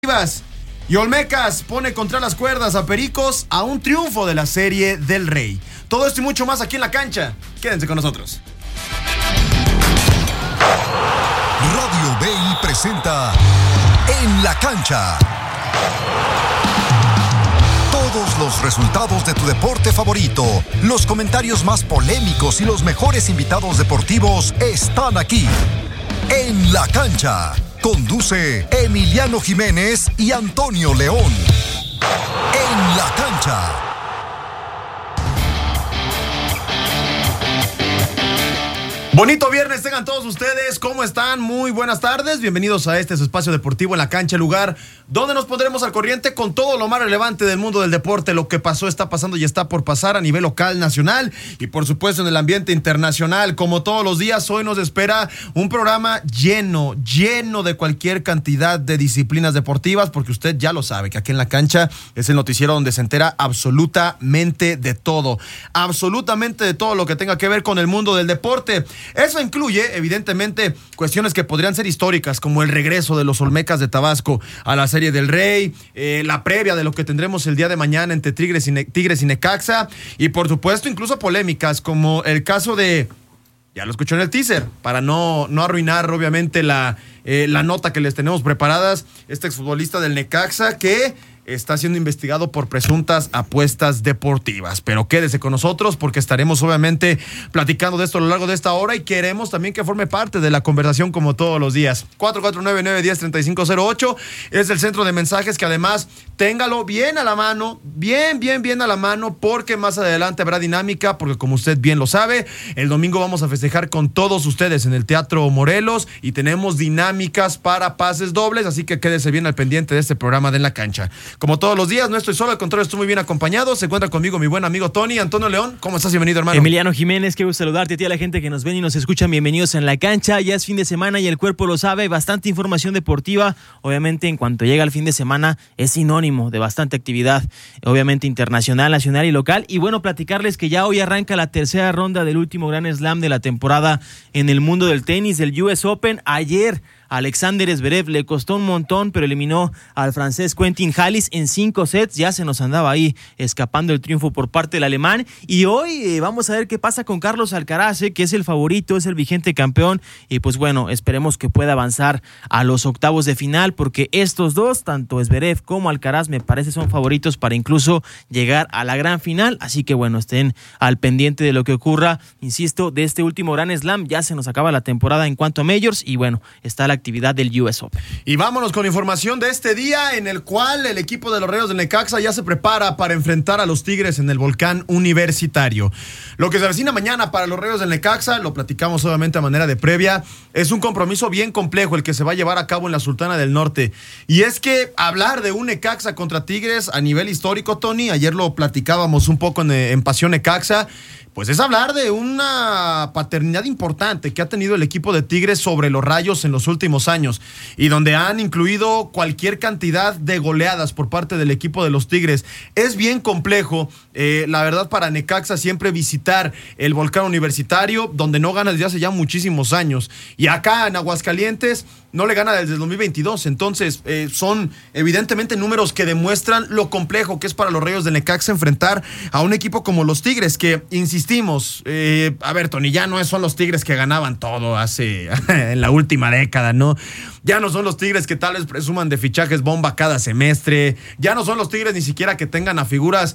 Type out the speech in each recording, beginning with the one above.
Y Olmecas pone contra las cuerdas a Pericos a un triunfo de la Serie del Rey. Todo esto y mucho más aquí en La Cancha. Quédense con nosotros. Radio BI presenta En La Cancha. Todos los resultados de tu deporte favorito, los comentarios más polémicos y los mejores invitados deportivos están aquí. En La Cancha. Conduce Emiliano Jiménez y Antonio León. En La Cancha. Bonito viernes tengan todos ustedes, ¿cómo están? Muy buenas tardes, bienvenidos a este su espacio deportivo en La Cancha, lugar donde nos pondremos al corriente con todo lo más relevante del mundo del deporte, lo que pasó, está pasando y está por pasar a nivel local, nacional y por supuesto en el ambiente internacional. Como todos los días, hoy nos espera un programa lleno de cualquier cantidad de disciplinas deportivas, porque usted ya lo sabe que aquí en La Cancha es el noticiero donde se entera absolutamente de todo lo que tenga que ver con el mundo del deporte. Eso incluye, evidentemente, cuestiones que podrían ser históricas, como el regreso de los Olmecas de Tabasco a la Serie del Rey, la previa de lo que tendremos el día de mañana entre Tigres y Necaxa, y por supuesto incluso polémicas, como el caso de... Ya lo escuchó en el teaser, para no arruinar obviamente la nota que les tenemos preparadas, este exfutbolista del Necaxa que está siendo investigado por presuntas apuestas deportivas. Pero quédese con nosotros porque estaremos obviamente platicando de esto a lo largo de esta hora y queremos también que forme parte de la conversación como todos los días. 449-910-3508 es el centro de mensajes que además téngalo bien a la mano, bien a la mano, porque más adelante habrá dinámica, porque como usted bien lo sabe, el domingo vamos a festejar con todos ustedes en el Teatro Morelos y tenemos dinámicas para pases dobles, así que quédese bien al pendiente de este programa de En La Cancha. Como todos los días, no estoy solo, al contrario, estoy muy bien acompañado. Se encuentra conmigo mi buen amigo Tony. Antonio León, ¿cómo estás? Bienvenido, hermano. Emiliano Jiménez, qué gusto saludarte a ti, a la gente que nos ven y nos escuchan. Bienvenidos en La Cancha. Ya es fin de semana y el cuerpo lo sabe. Hay bastante información deportiva. Obviamente, en cuanto llega el fin de semana, es sinónimo de bastante actividad, obviamente internacional, nacional y local. Y bueno, platicarles que ya hoy arranca la tercera ronda del último Grand Slam de la temporada en el mundo del tenis, del US Open. Ayer Alexander Zverev le costó un montón, pero eliminó al francés Quentin Halys en 5 sets. Ya se nos andaba ahí escapando el triunfo por parte del alemán. Y hoy vamos a ver qué pasa con Carlos Alcaraz, que es el favorito, es el vigente campeón. Y pues bueno, esperemos que pueda avanzar a los octavos de final, porque estos dos, tanto Zverev como Alcaraz, me parece son favoritos para incluso llegar a la gran final. Así que bueno, estén al pendiente de lo que ocurra, insisto, de este último Grand Slam. Ya se nos acaba la temporada en cuanto a majors y bueno, está la actividad del US Open. Y vámonos con información de este día en el cual el equipo de los Rayos del Necaxa ya se prepara para enfrentar a los Tigres en el Volcán Universitario. Lo que se avecina mañana para los Rayos del Necaxa, lo platicamos obviamente a manera de previa, es un compromiso bien complejo el que se va a llevar a cabo en la Sultana del Norte. Y es que hablar de un Necaxa contra Tigres a nivel histórico, Tony, ayer lo platicábamos un poco en Pasión Necaxa, pues es hablar de una paternidad importante que ha tenido el equipo de Tigres sobre los Rayos en los últimos años y donde han incluido cualquier cantidad de goleadas por parte del equipo de los Tigres. Es bien complejo, la verdad, para Necaxa siempre visitar el Volcán Universitario, donde no gana desde hace ya muchísimos años. Y acá en Aguascalientes no le gana desde el 2022. Entonces, son evidentemente números que demuestran lo complejo que es para los Rayos de Necaxa enfrentar a un equipo como los Tigres, que insistimos, a ver, Tony, ya no son los Tigres que ganaban todo hace en la última década, ¿no? Ya no son los Tigres que tal vez presuman de fichajes bomba cada semestre. Ya no son los Tigres ni siquiera que tengan a figuras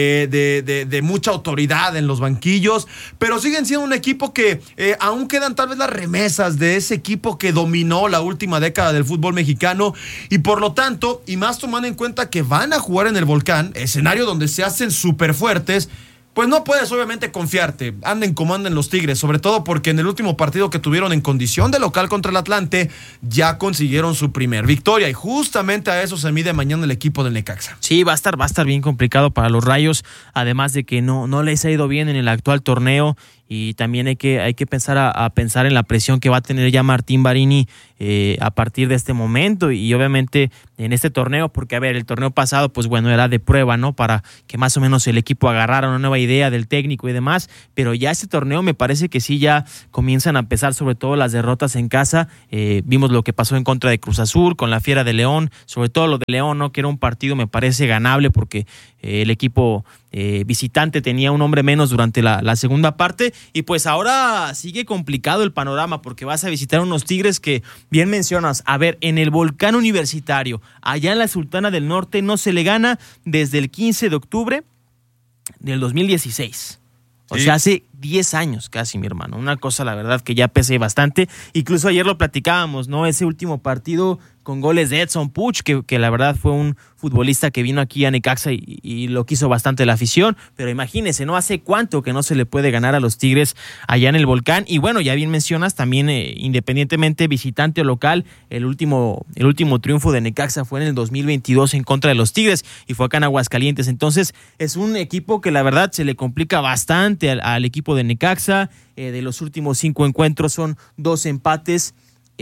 de mucha autoridad en los banquillos. Pero siguen siendo un equipo que aún quedan tal vez las remesas de ese equipo que dominó la última década del fútbol mexicano. Y por lo tanto, y más tomando en cuenta que van a jugar en el Volcán, escenario donde se hacen súper fuertes, pues no puedes obviamente confiarte, anden como anden los Tigres, sobre todo porque en el último partido que tuvieron en condición de local contra el Atlante, ya consiguieron su primer victoria y justamente a eso se mide mañana el equipo del Necaxa. Sí, va a estar bien complicado para los Rayos, además de que no les ha ido bien en el actual torneo y también hay que pensar a pensar en la presión que va a tener ya Martín Barini a partir de este momento y obviamente en este torneo, porque a ver, el torneo pasado pues bueno, era de prueba, ¿no? Para que más o menos el equipo agarrara una nueva idea del técnico y demás, pero ya este torneo me parece que sí ya comienzan a pesar sobre todo las derrotas en casa. Vimos lo que pasó en contra de Cruz Azul con la Fiera de León, sobre todo lo de León, ¿no? Que era un partido me parece ganable porque el equipo visitante tenía un hombre menos durante la segunda parte y pues ahora sigue complicado el panorama porque vas a visitar unos Tigres que bien mencionas, a ver, en el Volcán Universitario, allá en la Sultana del Norte no se le gana desde el 15 de octubre del 2016. O sea, hace 10 años casi, mi hermano. Una cosa, la verdad, que ya pese bastante. Incluso ayer lo platicábamos, ¿no? Ese último partido con goles de Edson Puch, que la verdad fue un futbolista que vino aquí a Necaxa y lo quiso bastante la afición. Pero imagínense, ¿no? Hace cuánto que no se le puede ganar a los Tigres allá en el Volcán. Y bueno, ya bien mencionas, también independientemente visitante o local, el último triunfo de Necaxa fue en el 2022 en contra de los Tigres y fue acá en Aguascalientes. Entonces, es un equipo que la verdad se le complica bastante al equipo de Necaxa. De los últimos 5 encuentros son 2 empates,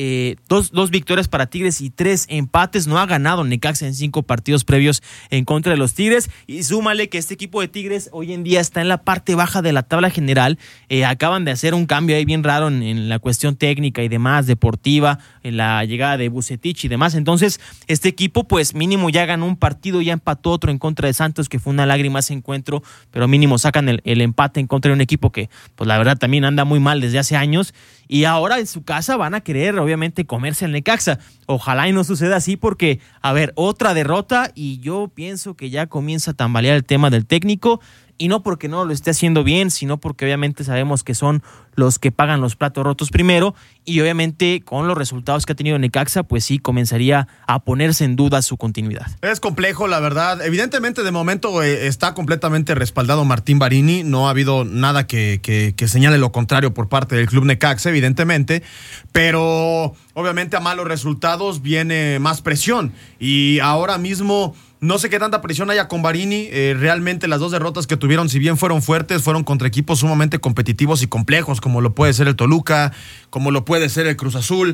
2 victorias para Tigres y 3 empates. No ha ganado Necaxa en 5 partidos previos en contra de los Tigres. Y súmale que este equipo de Tigres hoy en día está en la parte baja de la tabla general. Acaban de hacer un cambio ahí bien raro en la cuestión técnica y demás, deportiva, en la llegada de Vucetich y demás. Entonces, este equipo, pues mínimo ya ganó un partido, ya empató otro en contra de Santos, que fue una lágrima ese encuentro, pero mínimo sacan el empate en contra de un equipo que, pues la verdad, también anda muy mal desde hace años. Y ahora en su casa van a querer, obviamente, comerse al Necaxa. Ojalá y no suceda así porque, a ver, otra derrota y yo pienso que ya comienza a tambalear el tema del técnico. Y no porque no lo esté haciendo bien, sino porque obviamente sabemos que son los que pagan los platos rotos primero y obviamente con los resultados que ha tenido Necaxa, pues sí, comenzaría a ponerse en duda su continuidad. Es complejo, la verdad. Evidentemente, de momento está completamente respaldado Martín Barini. No ha habido nada que señale lo contrario por parte del club Necaxa, evidentemente. Pero obviamente a malos resultados viene más presión. Y ahora mismo no sé qué tanta presión haya con Barini. Realmente las 2 derrotas que tuvieron, si bien fueron fuertes, fueron contra equipos sumamente competitivos y complejos, como lo puede ser el Toluca, como lo puede ser el Cruz Azul.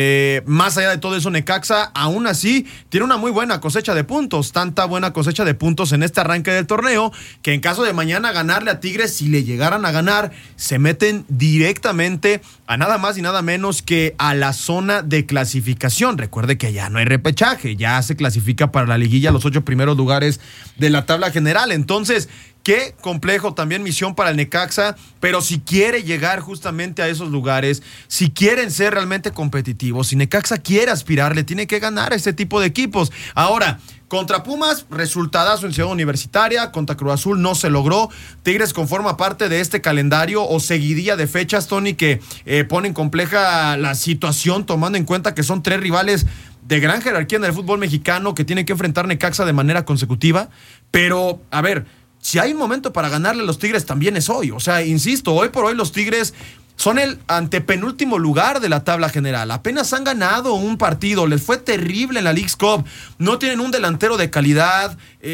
Más allá de todo eso, Necaxa, aún así, tiene una muy buena cosecha de puntos. Tanta buena cosecha de puntos en este arranque del torneo, que en caso de mañana ganarle a Tigres, si le llegaran a ganar, se meten directamente a nada más y nada menos que a la zona de clasificación. Recuerde que ya no hay repechaje, ya se clasifica para la liguilla los 8 primeros lugares de la tabla general. Entonces, qué complejo también misión para el Necaxa, pero si quiere llegar justamente a esos lugares, si quieren ser realmente competitivos, si Necaxa quiere aspirar, le tiene que ganar a este tipo de equipos. Ahora, contra Pumas, resultadazo en Ciudad Universitaria, contra Cruz Azul no se logró. Tigres conforma parte de este calendario o seguidilla de fechas, Tony, que ponen compleja la situación, tomando en cuenta que son 3 rivales de gran jerarquía en el fútbol mexicano que tienen que enfrentar Necaxa de manera consecutiva. Pero, a ver, si hay un momento para ganarle a los Tigres, también es hoy. O sea, insisto, hoy por hoy los Tigres son el antepenúltimo lugar de la tabla general. Apenas han ganado un partido. Les fue terrible en la Leagues Cup. No tienen un delantero de calidad.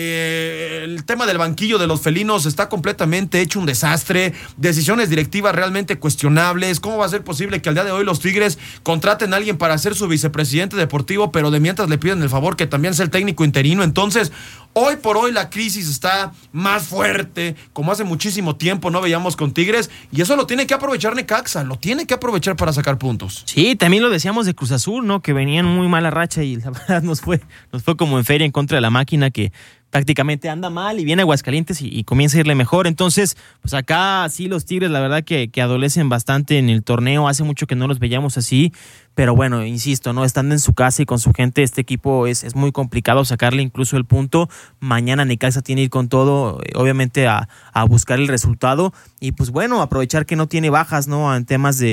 El tema del banquillo de los felinos está completamente hecho un desastre. Decisiones directivas realmente cuestionables. ¿Cómo va a ser posible que al día de hoy los Tigres contraten a alguien para ser su vicepresidente deportivo, pero de mientras le piden el favor que también sea el técnico interino? Entonces, hoy por hoy la crisis está más fuerte, como hace muchísimo tiempo no veíamos con Tigres, y eso lo tiene que aprovechar Necaxa, lo tiene que aprovechar para sacar puntos. Sí, también lo decíamos de Cruz Azul, ¿no? Que venían muy mala racha y la verdad nos fue como en feria en contra de la máquina, que prácticamente anda mal y viene a Aguascalientes y comienza a irle mejor. Entonces, pues acá sí los Tigres, la verdad que adolecen bastante en el torneo. Hace mucho que no los veíamos así, pero bueno, insisto, ¿no? Estando en su casa y con su gente, este equipo es muy complicado sacarle incluso el punto. Mañana Necaxa tiene que ir con todo, obviamente a buscar el resultado y pues bueno, aprovechar que no tiene bajas, ¿no? En temas de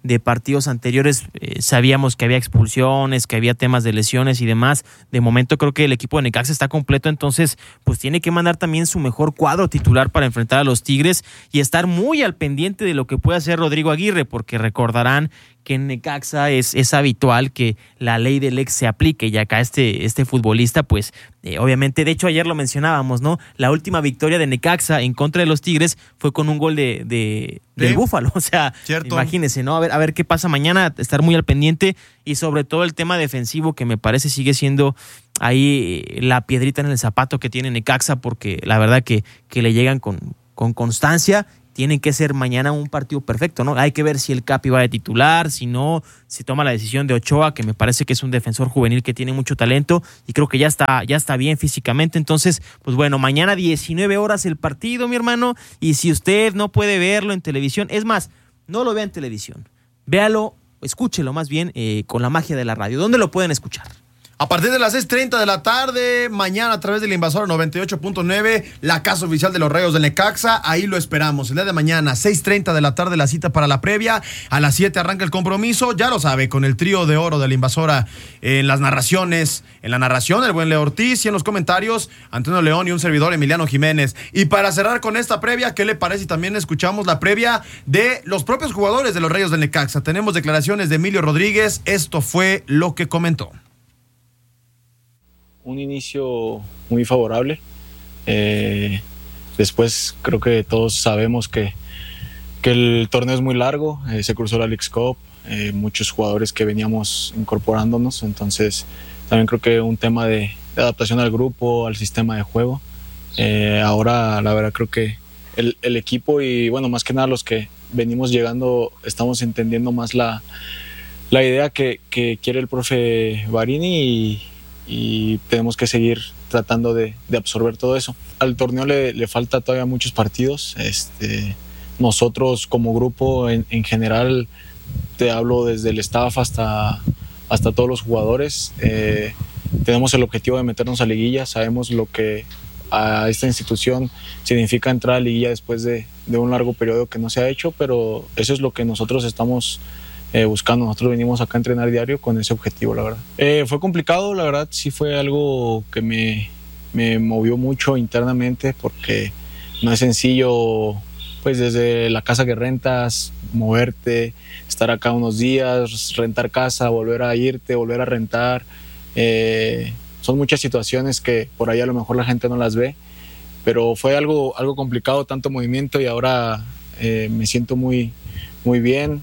de partidos anteriores. Sabíamos que había expulsiones, que había temas de lesiones y demás. De momento creo que el equipo de Necaxa está completo, entonces pues tiene que mandar también su mejor cuadro titular para enfrentar a los Tigres y estar muy al pendiente de lo que puede hacer Rodrigo Aguirre, porque recordarán que en Necaxa es habitual que la ley del ex se aplique, y acá este futbolista, pues obviamente, de hecho ayer lo mencionábamos, ¿no? La última victoria de Necaxa en contra de los Tigres fue con un gol del Búfalo, o sea, cierto. Imagínense, ¿no? A ver qué pasa mañana, estar muy al pendiente, y sobre todo el tema defensivo, que me parece sigue siendo ahí la piedrita en el zapato que tiene Necaxa, porque la verdad que le llegan con constancia. Tienen que ser mañana un partido perfecto, ¿no? Hay que ver si el Capi va de titular, si no, si toma la decisión de Ochoa, que me parece que es un defensor juvenil que tiene mucho talento y creo que ya está bien físicamente. Entonces, pues bueno, mañana 19 horas el partido, mi hermano, y si usted no puede verlo en televisión, es más, no lo vea en televisión, véalo, escúchelo más bien con la magia de la radio. ¿Dónde lo pueden escuchar? A partir de las 6:30 de la tarde, mañana a través del Invasor 98.9, la casa oficial de los Rayos del Necaxa, ahí lo esperamos. El día de mañana, 6:30 de la tarde, la cita para la previa. A las 7 arranca el compromiso, ya lo sabe, con el trío de oro de la Invasora en las narraciones, en la narración, el buen Leo Ortiz, y en los comentarios, Antonio León y un servidor, Emiliano Jiménez. Y para cerrar con esta previa, ¿qué le parece si también escuchamos la previa de los propios jugadores de los Rayos del Necaxa? Tenemos declaraciones de Emilio Rodríguez, esto fue lo que comentó. Un inicio muy favorable. Después creo que todos sabemos que el torneo es muy largo, se cruzó la Leagues Cup, muchos jugadores que veníamos incorporándonos, entonces también creo que un tema de adaptación al grupo, al sistema de juego. Ahora la verdad creo que el equipo y bueno, más que nada los que venimos llegando estamos entendiendo más la idea que quiere el profe Varini y tenemos que seguir tratando de absorber todo eso. Al torneo le falta todavía muchos partidos. Nosotros como grupo en general, te hablo desde el staff hasta todos los jugadores, tenemos el objetivo de meternos a liguilla. Sabemos lo que a esta institución significa entrar a liguilla después de un largo periodo que no se ha hecho, pero eso es lo que nosotros estamos buscando. Nosotros venimos acá a entrenar diario con ese objetivo, la verdad. Fue complicado, la verdad, sí fue algo que me movió mucho internamente, porque no es sencillo, pues desde la casa que rentas, moverte, estar acá unos días, rentar casa, volver a irte, volver a rentar. Son muchas situaciones que por ahí a lo mejor la gente no las ve, pero fue algo complicado, tanto movimiento, y ahora me siento muy, muy bien.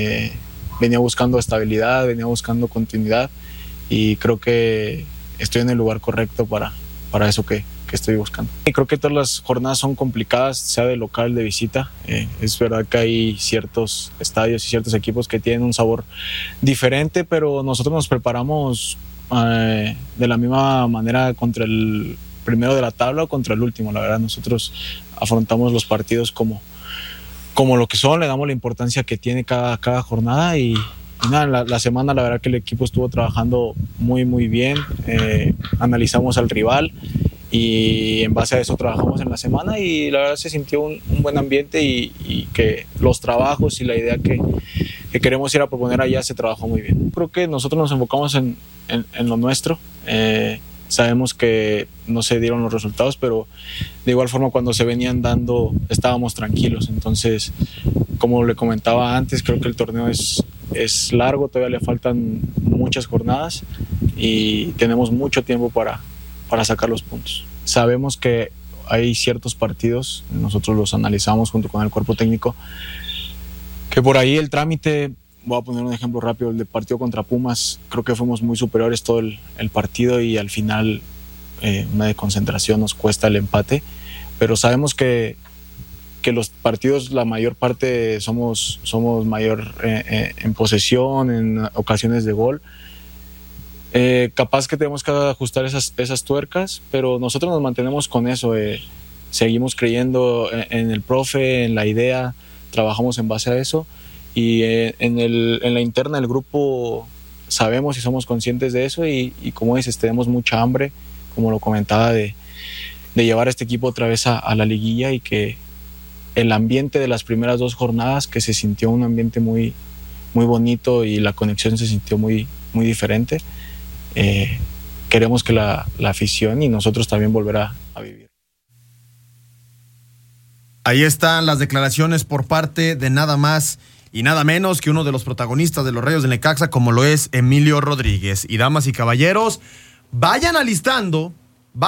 Venía buscando estabilidad, venía buscando continuidad, y creo que estoy en el lugar correcto para eso que estoy buscando. Y creo que todas las jornadas son complicadas, sea de local, de visita. Es verdad que hay ciertos estadios y ciertos equipos que tienen un sabor diferente, pero nosotros nos preparamos de la misma manera contra el primero de la tabla o contra el último. La verdad, nosotros afrontamos los partidos como lo que son, le damos la importancia que tiene cada jornada, y nada, la semana la verdad que el equipo estuvo trabajando muy muy bien. Analizamos al rival y en base a eso trabajamos en la semana, y la verdad se sintió un buen ambiente, y que los trabajos y la idea que queremos ir a proponer allá se trabajó muy bien. Creo que nosotros nos enfocamos en lo nuestro. Sabemos que no se dieron los resultados, pero de igual forma cuando se venían dando estábamos tranquilos. Entonces, como le comentaba antes, creo que el torneo es largo, todavía le faltan muchas jornadas y tenemos mucho tiempo para sacar los puntos. Sabemos que hay ciertos partidos, nosotros los analizamos junto con el cuerpo técnico, que por ahí el trámite, voy a poner un ejemplo rápido, el de partido contra Pumas, creo que fuimos muy superiores todo el partido, y al final una desconcentración nos cuesta el empate, pero sabemos que los partidos, la mayor parte somos mayor en posesión, en ocasiones de gol. Capaz que tenemos que ajustar esas tuercas, pero nosotros nos mantenemos con eso. Seguimos creyendo en el profe, en la idea, trabajamos en base a eso, y en la interna del grupo sabemos y somos conscientes de eso, y como dices, tenemos mucha hambre, como lo comentaba, de llevar a este equipo otra vez a la liguilla, y que el ambiente de las primeras 2 jornadas, que se sintió un ambiente muy, muy bonito y la conexión se sintió muy, muy diferente. Queremos que la afición y nosotros también volver a vivir. Ahí están las declaraciones por parte de nada más y nada menos que uno de los protagonistas de los Rayos del Necaxa, como lo es Emilio Rodríguez. Y damas y caballeros, vayan alistando el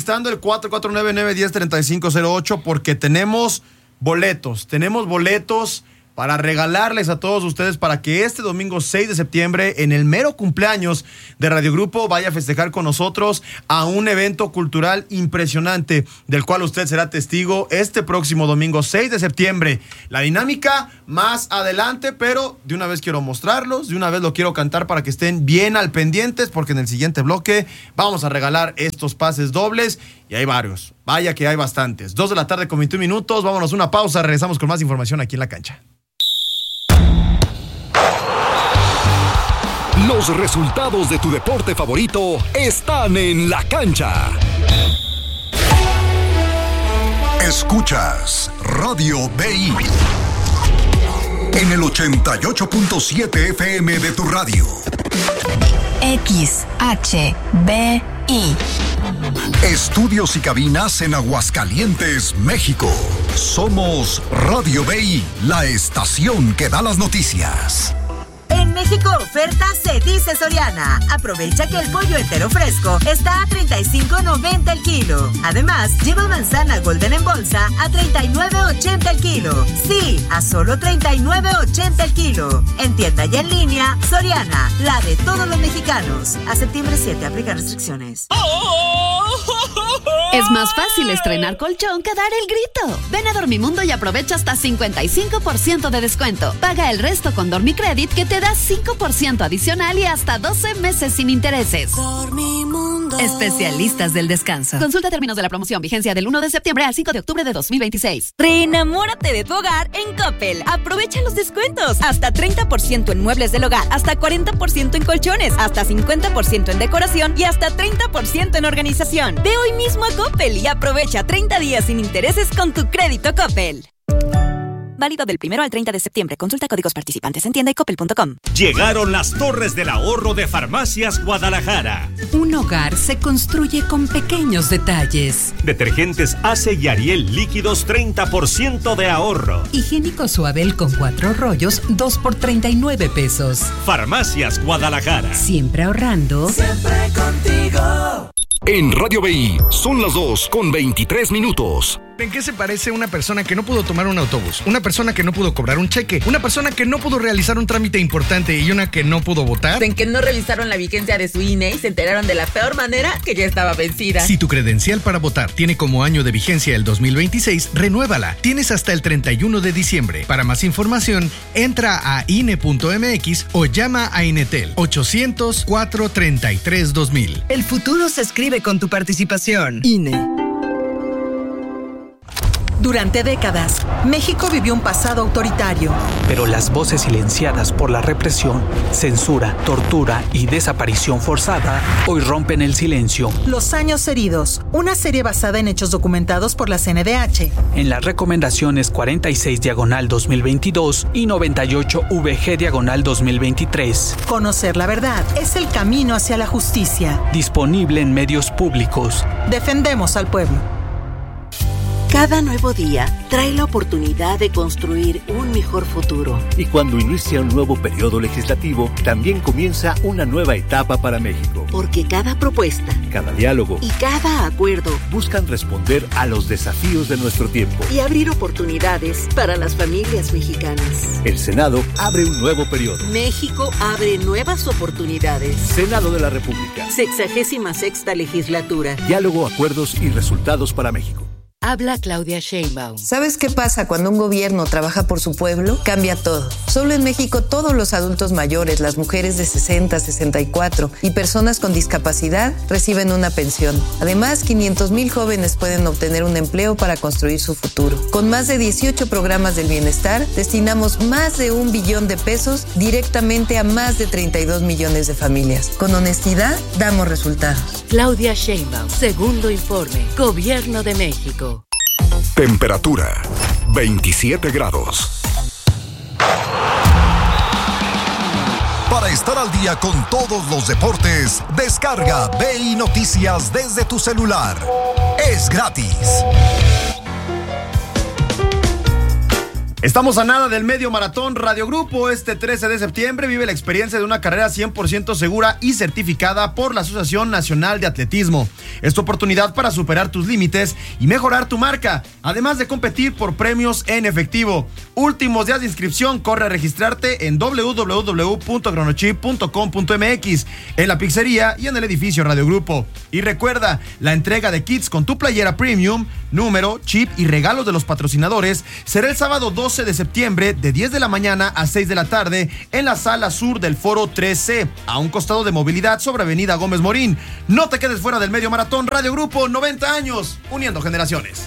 449-910-3508 porque tenemos boletos para regalarles a todos ustedes para que este domingo 6 de septiembre, en el mero cumpleaños de Radio Grupo, vaya a festejar con nosotros a un evento cultural impresionante del cual usted será testigo este próximo domingo 6 de septiembre. La dinámica más adelante, pero de una vez quiero mostrarlos, de una vez lo quiero cantar para que estén bien al pendientes, porque en el siguiente bloque vamos a regalar estos pases dobles y hay varios. Vaya que hay bastantes. 2 de la tarde con 21 minutos. Vámonos a una pausa. Regresamos con más información aquí en La Cancha. Los resultados de tu deporte favorito están en La Cancha. Escuchas Radio BI en el 88.7 FM de tu radio. XHBI. Estudios y cabinas en Aguascalientes, México. Somos Radio BI, la estación que da las noticias. En México, oferta se dice Soriana. Aprovecha que el pollo entero fresco está a $35.90 el kilo. Además, lleva manzana Golden en bolsa a $39.80 el kilo. Sí, a solo $39.80 el kilo. En tienda y en línea, Soriana, la de todos los mexicanos. A septiembre 7, aplica restricciones. Es más fácil estrenar colchón que dar el grito. Ven a Dormimundo y aprovecha hasta 55% de descuento. Paga el resto con Dormicredit, que te da 5% adicional y hasta 12 meses sin intereses. Dormimundo. Especialistas del descanso. Consulta términos de la promoción. Vigencia del 1 de septiembre al 5 de octubre de 2026. Reenamórate de tu hogar en Coppel. Aprovecha los descuentos. Hasta 30% en muebles del hogar, hasta 40% en colchones, hasta 50% en decoración y hasta 30% en organización. Ve hoy mismo a Coppel y aprovecha 30 días sin intereses con tu crédito Coppel. Válido del 1 al 30 de septiembre. Consulta códigos participantes en tienda y coppel.com. Llegaron las torres del ahorro de Farmacias Guadalajara. Un hogar se construye con pequeños detalles. Detergentes Ace y Ariel líquidos 30% de ahorro. Higiénico Suabel con 4 rollos, 2 por 39 pesos. Farmacias Guadalajara. Siempre ahorrando. Siempre contigo. En Radio BI son las 2:23. ¿En qué se parece una persona que no pudo tomar un autobús? Una persona que no pudo cobrar un cheque, una persona que no pudo realizar un trámite importante y una que no pudo votar. En que no revisaron la vigencia de su INE y se enteraron de la peor manera que ya estaba vencida. Si tu credencial para votar tiene como año de vigencia el 2026, renuévala. Tienes hasta el 31 de diciembre. Para más información, entra a INE.mx o llama a Inetel 800-433-2000. El futuro se escribe con tu participación. INE. Durante décadas, México vivió un pasado autoritario. Pero las voces silenciadas por la represión, censura, tortura y desaparición forzada hoy rompen el silencio. Los años heridos, una serie basada en hechos documentados por la CNDH. En las recomendaciones 46/2022 y 98VG/2023. Conocer la verdad es el camino hacia la justicia. Disponible en medios públicos. Defendemos al pueblo. Cada nuevo día trae la oportunidad de construir un mejor futuro. Y cuando inicia un nuevo periodo legislativo, también comienza una nueva etapa para México. Porque cada propuesta, cada diálogo y cada acuerdo buscan responder a los desafíos de nuestro tiempo y abrir oportunidades para las familias mexicanas. El Senado abre un nuevo periodo. México abre nuevas oportunidades. Senado de la República. 66ª legislatura. Diálogo, acuerdos y resultados para México. Habla Claudia Sheinbaum. ¿Sabes qué pasa cuando un gobierno trabaja por su pueblo? Cambia todo. Solo en México todos los adultos mayores, las mujeres de 60, 64 y personas con discapacidad reciben una pensión. Además, 500,000 jóvenes pueden obtener un empleo para construir su futuro. Con más de 18 programas del bienestar, destinamos más de 1 billón de pesos directamente a más de 32 millones de familias. Con honestidad, damos resultados. Claudia Sheinbaum, segundo informe, Gobierno de México. Temperatura 27 grados. Para estar al día con todos los deportes, descarga BI Noticias desde tu celular. Es gratis. Estamos a nada del medio maratón Radio Grupo. Este 13 de septiembre vive la experiencia de una carrera 100% segura y certificada por la Asociación Nacional de Atletismo. Es tu oportunidad para superar tus límites y mejorar tu marca, además de competir por premios en efectivo. Últimos días de inscripción, corre a registrarte en www.cronochip.com.mx, en la pizzería y en el edificio Radio Grupo. Y recuerda, la entrega de kits con tu playera premium, número, chip y regalos de los patrocinadores será el sábado 12 de septiembre de 10 de la mañana a 6 de la tarde en la sala sur del Foro 3C, a un costado de Movilidad sobre Avenida Gómez Morín. No te quedes fuera del medio maratón Radio Grupo, 90 años, uniendo generaciones.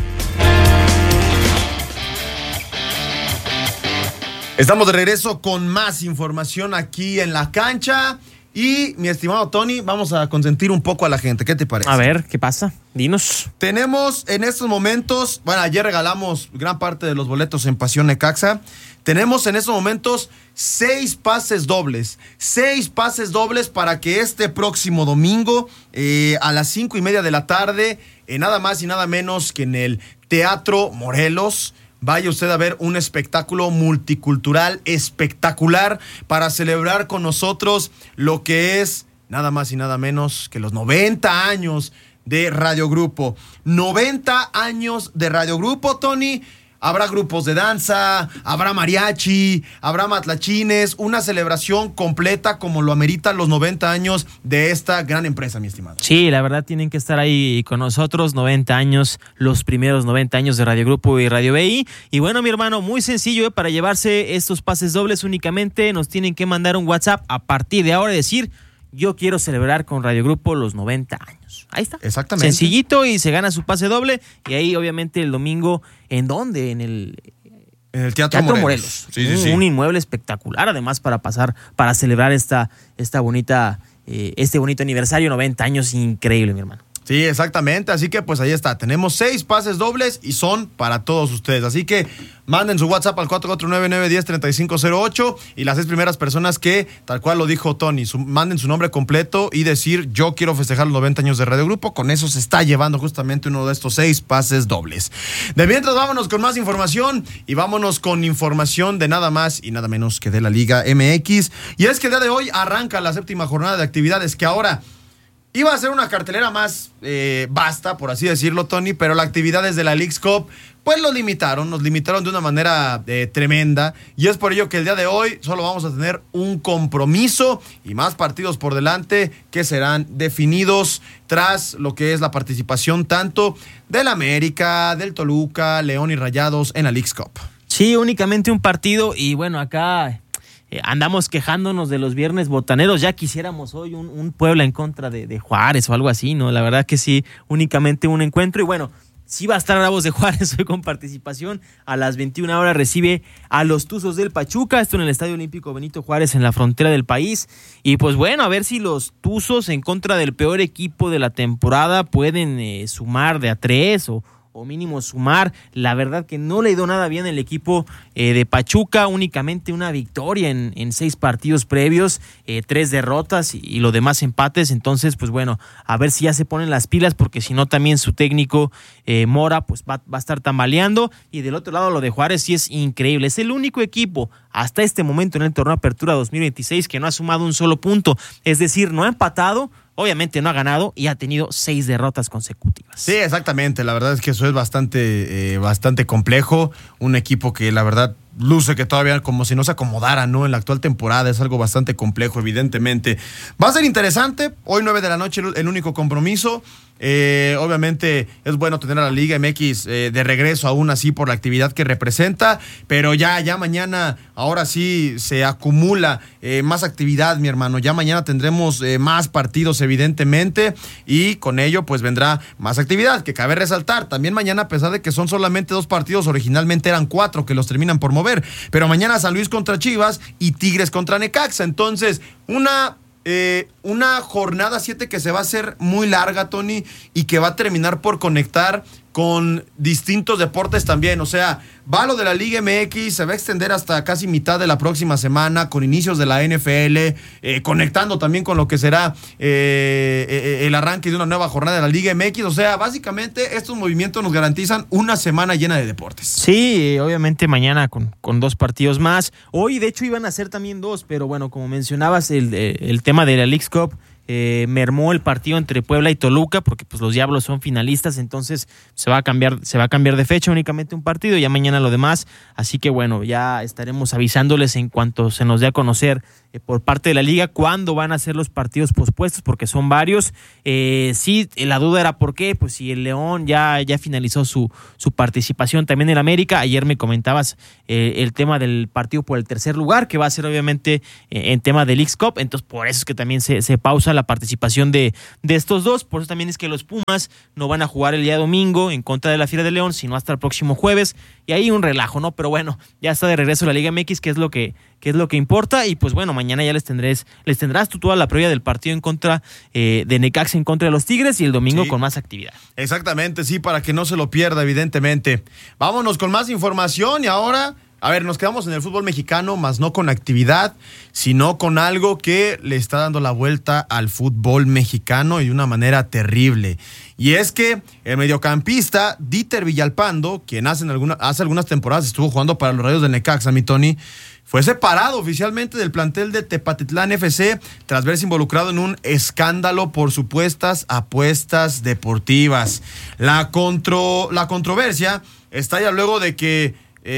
Estamos de regreso con más información aquí en la cancha. Y, mi estimado Tony, vamos a consentir un poco a la gente. ¿Qué te parece? A ver, ¿qué pasa? Dinos. Tenemos en estos momentos, bueno, ayer regalamos gran parte de los boletos en Pasión Necaxa. Tenemos en estos momentos 6 pases dobles. 6 pases dobles para que este próximo domingo, a las 5:30 de la tarde, nada más y nada menos que en el Teatro Morelos, vaya usted a ver un espectáculo multicultural espectacular para celebrar con nosotros lo que es nada más y nada menos que los 90 años de Radio Grupo. 90 años de Radio Grupo, Tony. Habrá grupos de danza, habrá mariachi, habrá matlachines, una celebración completa como lo ameritan los 90 años de esta gran empresa, mi estimado. Sí, la verdad tienen que estar ahí con nosotros, 90 años, los primeros 90 años de Radio Grupo y Radio BI. Y bueno, mi hermano, muy sencillo, para llevarse estos pases dobles únicamente nos tienen que mandar un WhatsApp a partir de ahora y decir: yo quiero celebrar con Radio Grupo los 90 años. Ahí está. Exactamente. Sencillito, y se gana su pase doble. Y ahí, obviamente, el domingo, ¿en dónde? En el Teatro Morelos. Sí. Un inmueble espectacular, además, para celebrar este bonito aniversario, 90 años, increíble, mi hermano. Sí, exactamente, así que pues ahí está, tenemos 6 pases dobles y son para todos ustedes, así que manden su WhatsApp al 449-910-3508 y las 6 primeras personas que, tal cual lo dijo Tony, manden su nombre completo y decir: yo quiero festejar los 90 años de Radio Grupo. Con eso se está llevando justamente uno de estos 6 pases dobles. De mientras, vámonos con más información y vámonos con información de nada más y nada menos que de la Liga MX, y es que el día de hoy arranca la 7ª jornada de actividades, que ahora iba a ser una cartelera más vasta, por así decirlo, Tony, pero las actividades de la Leagues Cup pues nos limitaron de una manera tremenda, y es por ello que el día de hoy solo vamos a tener un compromiso y más partidos por delante que serán definidos tras lo que es la participación tanto del América, del Toluca, León y Rayados en la Leagues Cup. Sí, únicamente un partido, y bueno, acá andamos quejándonos de los viernes botaneros. Ya quisiéramos hoy un Puebla en contra de Juárez o algo así, ¿no? La verdad que sí, únicamente un encuentro. Y bueno, sí va a estar Bravos de Juárez hoy con participación. A las 21 horas recibe a los Tuzos del Pachuca, esto en el Estadio Olímpico Benito Juárez, en la frontera del país. Y pues bueno, a ver si los Tuzos, en contra del peor equipo de la temporada, pueden sumar de a 3 o mínimo sumar. La verdad que no le ha ido nada bien el equipo de Pachuca, únicamente una victoria en 6 partidos previos, 3 derrotas y lo demás empates. Entonces, pues bueno, a ver si ya se ponen las pilas, porque si no también su técnico Mora pues va a estar tambaleando. Y del otro lado, lo de Juárez sí es increíble, es el único equipo hasta este momento en el torneo Apertura 2026 que no ha sumado un solo punto, es decir, no ha empatado, obviamente no ha ganado y ha tenido 6 derrotas consecutivas. Sí, exactamente. La verdad es que eso es bastante complejo. Un equipo que la verdad luce que todavía como si no se acomodara, ¿no? En la actual temporada es algo bastante complejo, evidentemente. Va a ser interesante. Hoy 9 de la noche el único compromiso. Obviamente es bueno tener a la Liga MX de regreso, aún así, por la actividad que representa, pero ya mañana, ahora sí se acumula más actividad, mi hermano. Ya mañana tendremos más partidos, evidentemente, y con ello pues vendrá más actividad, que cabe resaltar. También mañana, a pesar de que son solamente 2 partidos, originalmente eran 4 que los terminan por mover, pero mañana San Luis contra Chivas y Tigres contra Necaxa. Entonces, una jornada 7 que se va a hacer muy larga, Tony, y que va a terminar por conectar con distintos deportes también. O sea, va lo de la Liga MX, se va a extender hasta casi mitad de la próxima semana, con inicios de la NFL, conectando también con lo que será el arranque de una nueva jornada de la Liga MX. O sea, básicamente estos movimientos nos garantizan una semana llena de deportes. Sí, obviamente mañana con 2 partidos más. Hoy, de hecho, iban a ser también 2, pero bueno, como mencionabas, el tema de la Leagues Cup mermó el partido entre Puebla y Toluca, porque pues los Diablos son finalistas, entonces se va a cambiar de fecha, únicamente un partido, ya mañana lo demás, así que bueno, ya estaremos avisándoles en cuanto se nos dé a conocer por parte de la liga cuándo van a ser los partidos pospuestos, porque son varios. Sí, la duda era por qué, pues si el León ya finalizó su participación también en América. Ayer me comentabas el tema del partido por el tercer lugar, que va a ser obviamente en tema de Leagues Cup, entonces por eso es que también se pausa la participación de estos dos. Por eso también es que los Pumas no van a jugar el día domingo en contra de la Fiera de León, sino hasta el próximo jueves, y ahí un relajo, ¿no? Pero bueno, ya está de regreso la Liga MX, que es lo que importa, y pues bueno, mañana ya les tendrás tú toda la previa del partido en contra de Necaxa en contra de los Tigres, y el domingo sí, con más actividad. Exactamente, sí, para que no se lo pierda, evidentemente. Vámonos con más información, y ahora, a ver, nos quedamos en el fútbol mexicano, más no con actividad, sino con algo que le está dando la vuelta al fútbol mexicano y de una manera terrible. Y es que el mediocampista Dieter Villalpando, quien hace algunas temporadas estuvo jugando para los Rayos del Necaxa, mi Tony, fue separado oficialmente del plantel de Tepatitlán FC tras verse involucrado en un escándalo por supuestas apuestas deportivas. La controversia estalla luego de que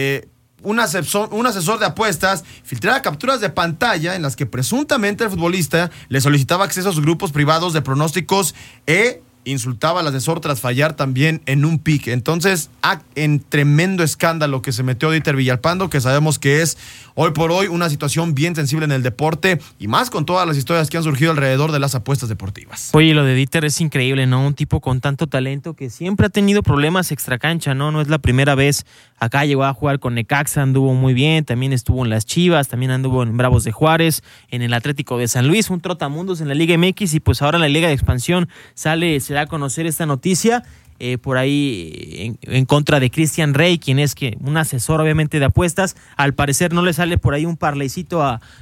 un asesor de apuestas filtrara capturas de pantalla en las que presuntamente el futbolista le solicitaba acceso a sus grupos privados de pronósticos e insultaba al asesor tras fallar también en un pick. Entonces, en tremendo escándalo que se metió Dieter Villalpando, que sabemos que es hoy por hoy una situación bien sensible en el deporte, y más con todas las historias que han surgido alrededor de las apuestas deportivas. Oye, lo de Dieter es increíble, ¿no? Un tipo con tanto talento que siempre ha tenido problemas extracancha, ¿no? No es la primera vez. Acá llegó a jugar con Necaxa, anduvo muy bien, también estuvo en las Chivas, también anduvo en Bravos de Juárez, en el Atlético de San Luis, un trotamundos en la Liga MX, y pues ahora en la Liga de Expansión se da a conocer esta noticia. Por ahí en contra de Cristian Rey, quien es un asesor obviamente de apuestas. Al parecer no le sale por ahí un parleycito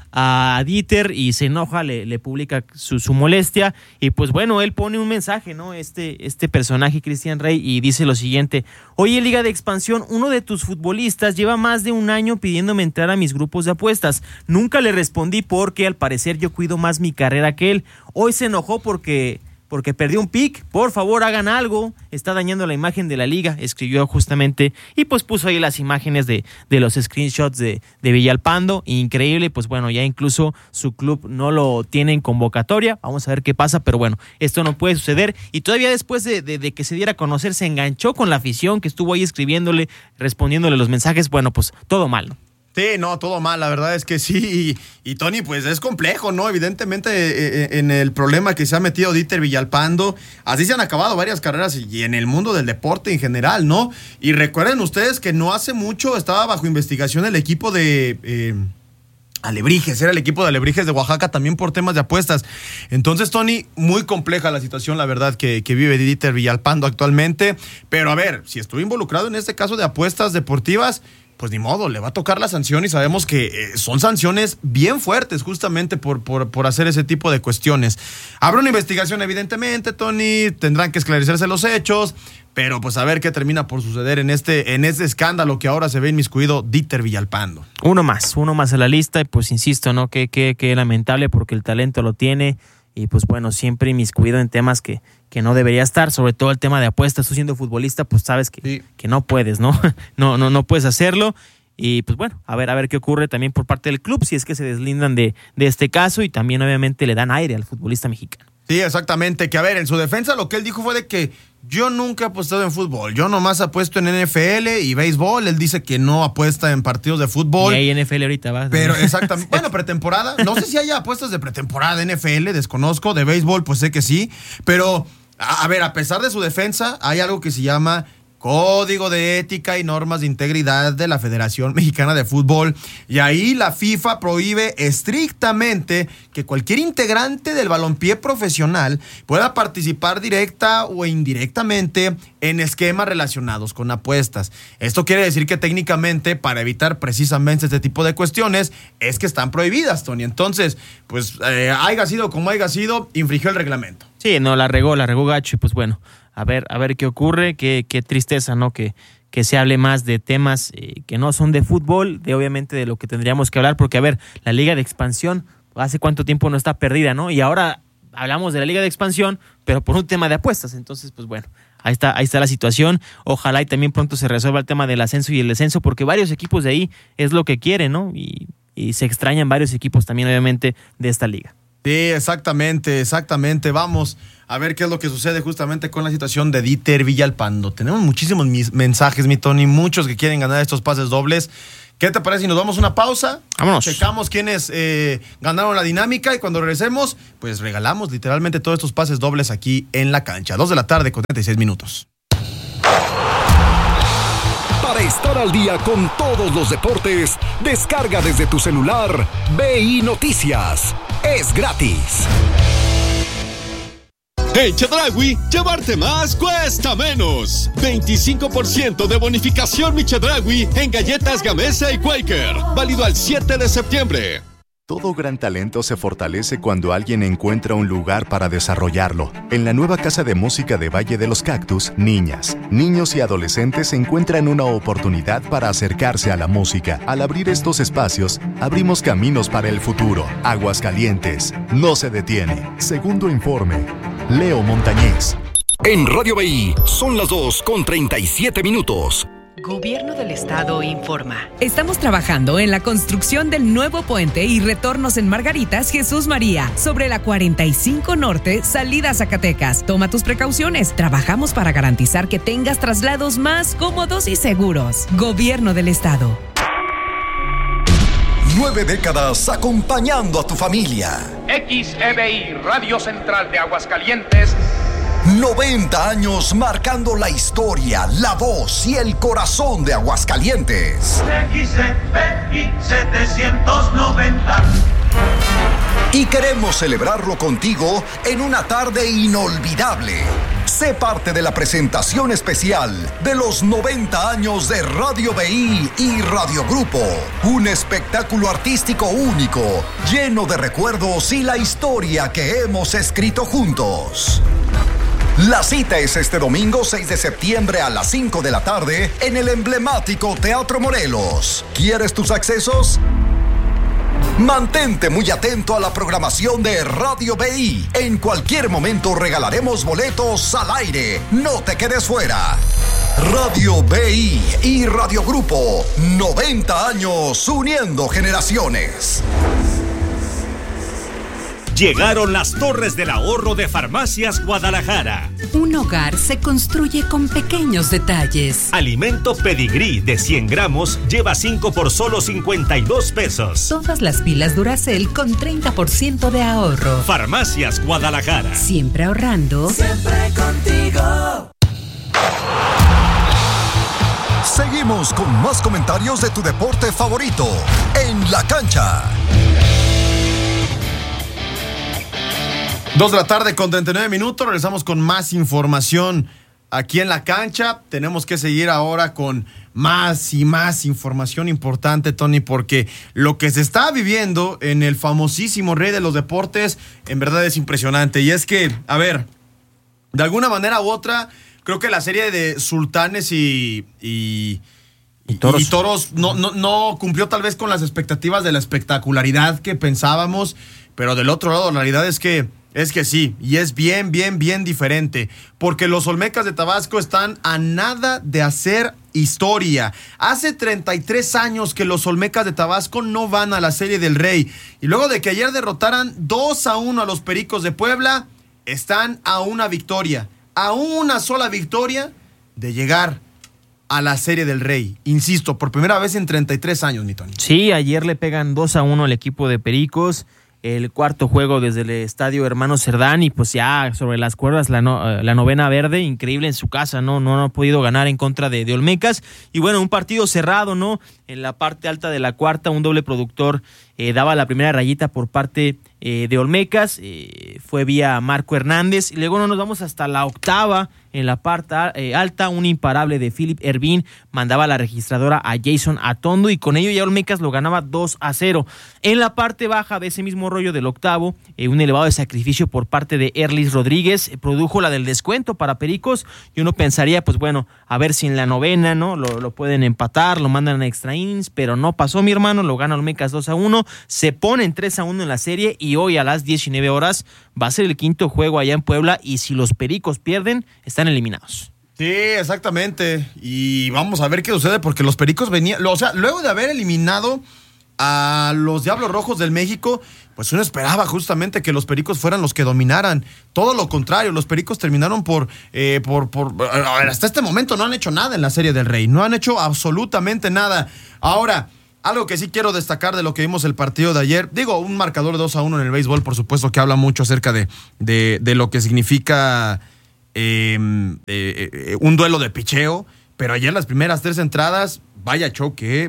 a Dieter y se enoja, le publica su molestia, y pues bueno, él pone un mensaje, ¿no? Este personaje Cristian Rey, y dice lo siguiente: oye, Liga de Expansión, uno de tus futbolistas lleva más de un año pidiéndome entrar a mis grupos de apuestas. Nunca le respondí porque al parecer yo cuido más mi carrera que él. Hoy se enojó porque perdió un pick. Por favor, hagan algo, está dañando la imagen de la liga, escribió justamente, y pues puso ahí las imágenes de los screenshots de Villalpando. Increíble, pues bueno, ya incluso su club no lo tiene en convocatoria. Vamos a ver qué pasa, pero bueno, esto no puede suceder. Y todavía después de que se diera a conocer, se enganchó con la afición que estuvo ahí escribiéndole, respondiéndole los mensajes. Bueno, pues todo mal, ¿no? Sí, no, todo mal, la verdad es que sí, y Tony, pues es complejo, ¿no? Evidentemente en el problema que se ha metido Dieter Villalpando, así se han acabado varias carreras y en el mundo del deporte en general, ¿no? Y recuerden ustedes que no hace mucho estaba bajo investigación el equipo de Alebrijes, era el equipo de Alebrijes de Oaxaca también por temas de apuestas. Entonces, Tony, muy compleja la situación, la verdad, que vive Dieter Villalpando actualmente, pero a ver, si estuvo involucrado en este caso de apuestas deportivas, pues ni modo, le va a tocar la sanción, y sabemos que son sanciones bien fuertes justamente por hacer ese tipo de cuestiones. Habrá una investigación, evidentemente, Tony, tendrán que esclarecerse los hechos, pero pues a ver qué termina por suceder en este escándalo que ahora se ve inmiscuido Dieter Villalpando. Uno más a la lista, y pues insisto, ¿no? Qué lamentable, porque el talento lo tiene, y pues bueno, siempre inmiscuido en temas que no debería estar, sobre todo el tema de apuestas. Tú siendo futbolista, pues sabes que no puedes, ¿no? No puedes hacerlo. Y pues bueno, a ver qué ocurre también por parte del club, si es que se deslindan de este caso, y también obviamente le dan aire al futbolista mexicano. Sí, exactamente, que a ver, en su defensa lo que él dijo fue de que yo nunca he apostado en fútbol, yo nomás apuesto en NFL y béisbol. Él dice que no apuesta en partidos de fútbol. Y hay NFL ahorita, va. Pero exactamente, bueno, pretemporada, no sé si haya apuestas de pretemporada de NFL, desconozco, de béisbol pues sé que sí, pero a ver, a pesar de su defensa, hay algo que se llama Código de Ética y Normas de Integridad de la Federación Mexicana de Fútbol. Y ahí la FIFA prohíbe estrictamente que cualquier integrante del balompié profesional pueda participar directa o indirectamente en esquemas relacionados con apuestas. Esto quiere decir que técnicamente, para evitar precisamente este tipo de cuestiones, es que están prohibidas, Tony. Entonces, pues, haya sido como haya sido, infringió el reglamento. Sí, no, la regó gacho y pues bueno. A ver qué ocurre, qué tristeza, ¿no? Que se hable más de temas que no son de fútbol, obviamente de lo que tendríamos que hablar, porque a ver, la Liga de Expansión, ¿hace cuánto tiempo no está perdida, no? Y ahora hablamos de la Liga de Expansión, pero por un tema de apuestas. Entonces, pues bueno, ahí está la situación. Ojalá y también pronto se resuelva el tema del ascenso y el descenso, porque varios equipos de ahí es lo que quieren, ¿no? Y se extrañan varios equipos también, obviamente, de esta liga. Sí, exactamente. Vamos a ver qué es lo que sucede justamente con la situación de Dieter Villalpando. Tenemos muchísimos mensajes, mi Tony, muchos que quieren ganar estos pases dobles. ¿Qué te parece si nos damos una pausa? Vámonos. Checamos quiénes ganaron la dinámica y cuando regresemos, pues regalamos literalmente todos estos pases dobles aquí en la cancha. 2:00 con 36 minutos. Para estar al día con todos los deportes, descarga desde tu celular BI Noticias. Es gratis. En Chedraui, llevarte más cuesta menos. 25% de bonificación Mi Chedraui en galletas Gamesa y Quaker. Válido al 7 de septiembre. Todo gran talento se fortalece cuando alguien encuentra un lugar para desarrollarlo. En la nueva Casa de Música de Valle de los Cactus, niñas, niños y adolescentes encuentran una oportunidad para acercarse a la música. Al abrir estos espacios, abrimos caminos para el futuro. Aguascalientes no se detiene. Segundo informe, Leo Montañez. En Radio BI son las 2:37. Gobierno del Estado informa. Estamos trabajando en la construcción del nuevo puente y retornos en Margaritas Jesús María, sobre la 45 Norte, salida a Zacatecas. Toma tus precauciones. Trabajamos para garantizar que tengas traslados más cómodos y seguros. Gobierno del Estado. 9 décadas acompañando a tu familia. XEBI, Radio Central de Aguascalientes. 90 años marcando la historia, la voz y el corazón de Aguascalientes. XEBI 790. Y queremos celebrarlo contigo en una tarde inolvidable. Sé parte de la presentación especial de los 90 años de Radio BI y Radio Grupo. Un espectáculo artístico único, lleno de recuerdos y la historia que hemos escrito juntos. La cita es este domingo 6 de septiembre a las 5 de la tarde en el emblemático Teatro Morelos. ¿Quieres tus accesos? Mantente muy atento a la programación de Radio BI. En cualquier momento regalaremos boletos al aire. No te quedes fuera. Radio BI y Radio Grupo, 90 años uniendo generaciones. Llegaron las Torres del Ahorro de Farmacias Guadalajara. Un hogar se construye con pequeños detalles. Alimento Pedigrí de 100 gramos lleva 5 por solo 52 pesos. Todas las pilas Duracell con 30% de ahorro. Farmacias Guadalajara. Siempre ahorrando. Siempre contigo. Seguimos con más comentarios de tu deporte favorito en la cancha. 2:00 con 39 minutos. Regresamos con más información aquí en la cancha. Tenemos que seguir ahora con más y más información importante, Tony, porque lo que se está viviendo en el famosísimo Rey de los Deportes en verdad es impresionante. Y es que, a ver, de alguna manera u otra, creo que la serie de Sultanes y Toros no cumplió tal vez con las expectativas de la espectacularidad que pensábamos, pero del otro lado la realidad es que sí, y es bien diferente, porque los Olmecas de Tabasco están a nada de hacer historia. Hace 33 años que los Olmecas de Tabasco no van a la Serie del Rey, y luego de que ayer derrotaran 2-1 a los Pericos de Puebla, están a una victoria, a una sola victoria de llegar a la Serie del Rey. Insisto, por primera vez en 33 años, mi Tony. Sí, ayer le pegan 2-1 al equipo de Pericos. el cuarto juego desde el estadio Hermano Cerdán y pues ya sobre las cuerdas la novena verde, increíble en su casa, no ha podido ganar en contra de Olmecas. Y bueno, un partido cerrado, ¿no? En la parte alta de la cuarta, un doble productor daba la primera rayita por parte de Olmecas, fue vía Marco Hernández, y luego nos vamos hasta la octava. En la parte alta, un imparable de Philip Ervin mandaba la registradora a Jason Atondo y con ello ya Olmecas lo ganaba 2-0. En la parte baja de ese mismo rollo del octavo, un elevado de sacrificio por parte de Erlis Rodríguez produjo la del descuento para Pericos, y uno pensaría, pues bueno, a ver si en la novena, ¿no? Lo pueden empatar, lo mandan a extra innings, pero no pasó, mi hermano, lo gana Olmecas 2-1, se ponen 3-1 en la serie y hoy a las 19 horas va a ser el quinto juego allá en Puebla y si los Pericos pierden, están eliminados. Sí, exactamente. Y vamos a ver qué sucede porque los Pericos venían, o sea, luego de haber eliminado a los Diablos Rojos del México, pues uno esperaba justamente que los Pericos fueran los que dominaran. Todo lo contrario, los Pericos terminaron por hasta este momento no han hecho nada en la Serie del Rey, no han hecho absolutamente nada. Ahora, algo que sí quiero destacar de lo que vimos el partido de ayer, digo, un marcador de 2-1 en el béisbol, por supuesto que habla mucho acerca de lo que significa un duelo de picheo, pero ayer las primeras 3 entradas, vaya choque,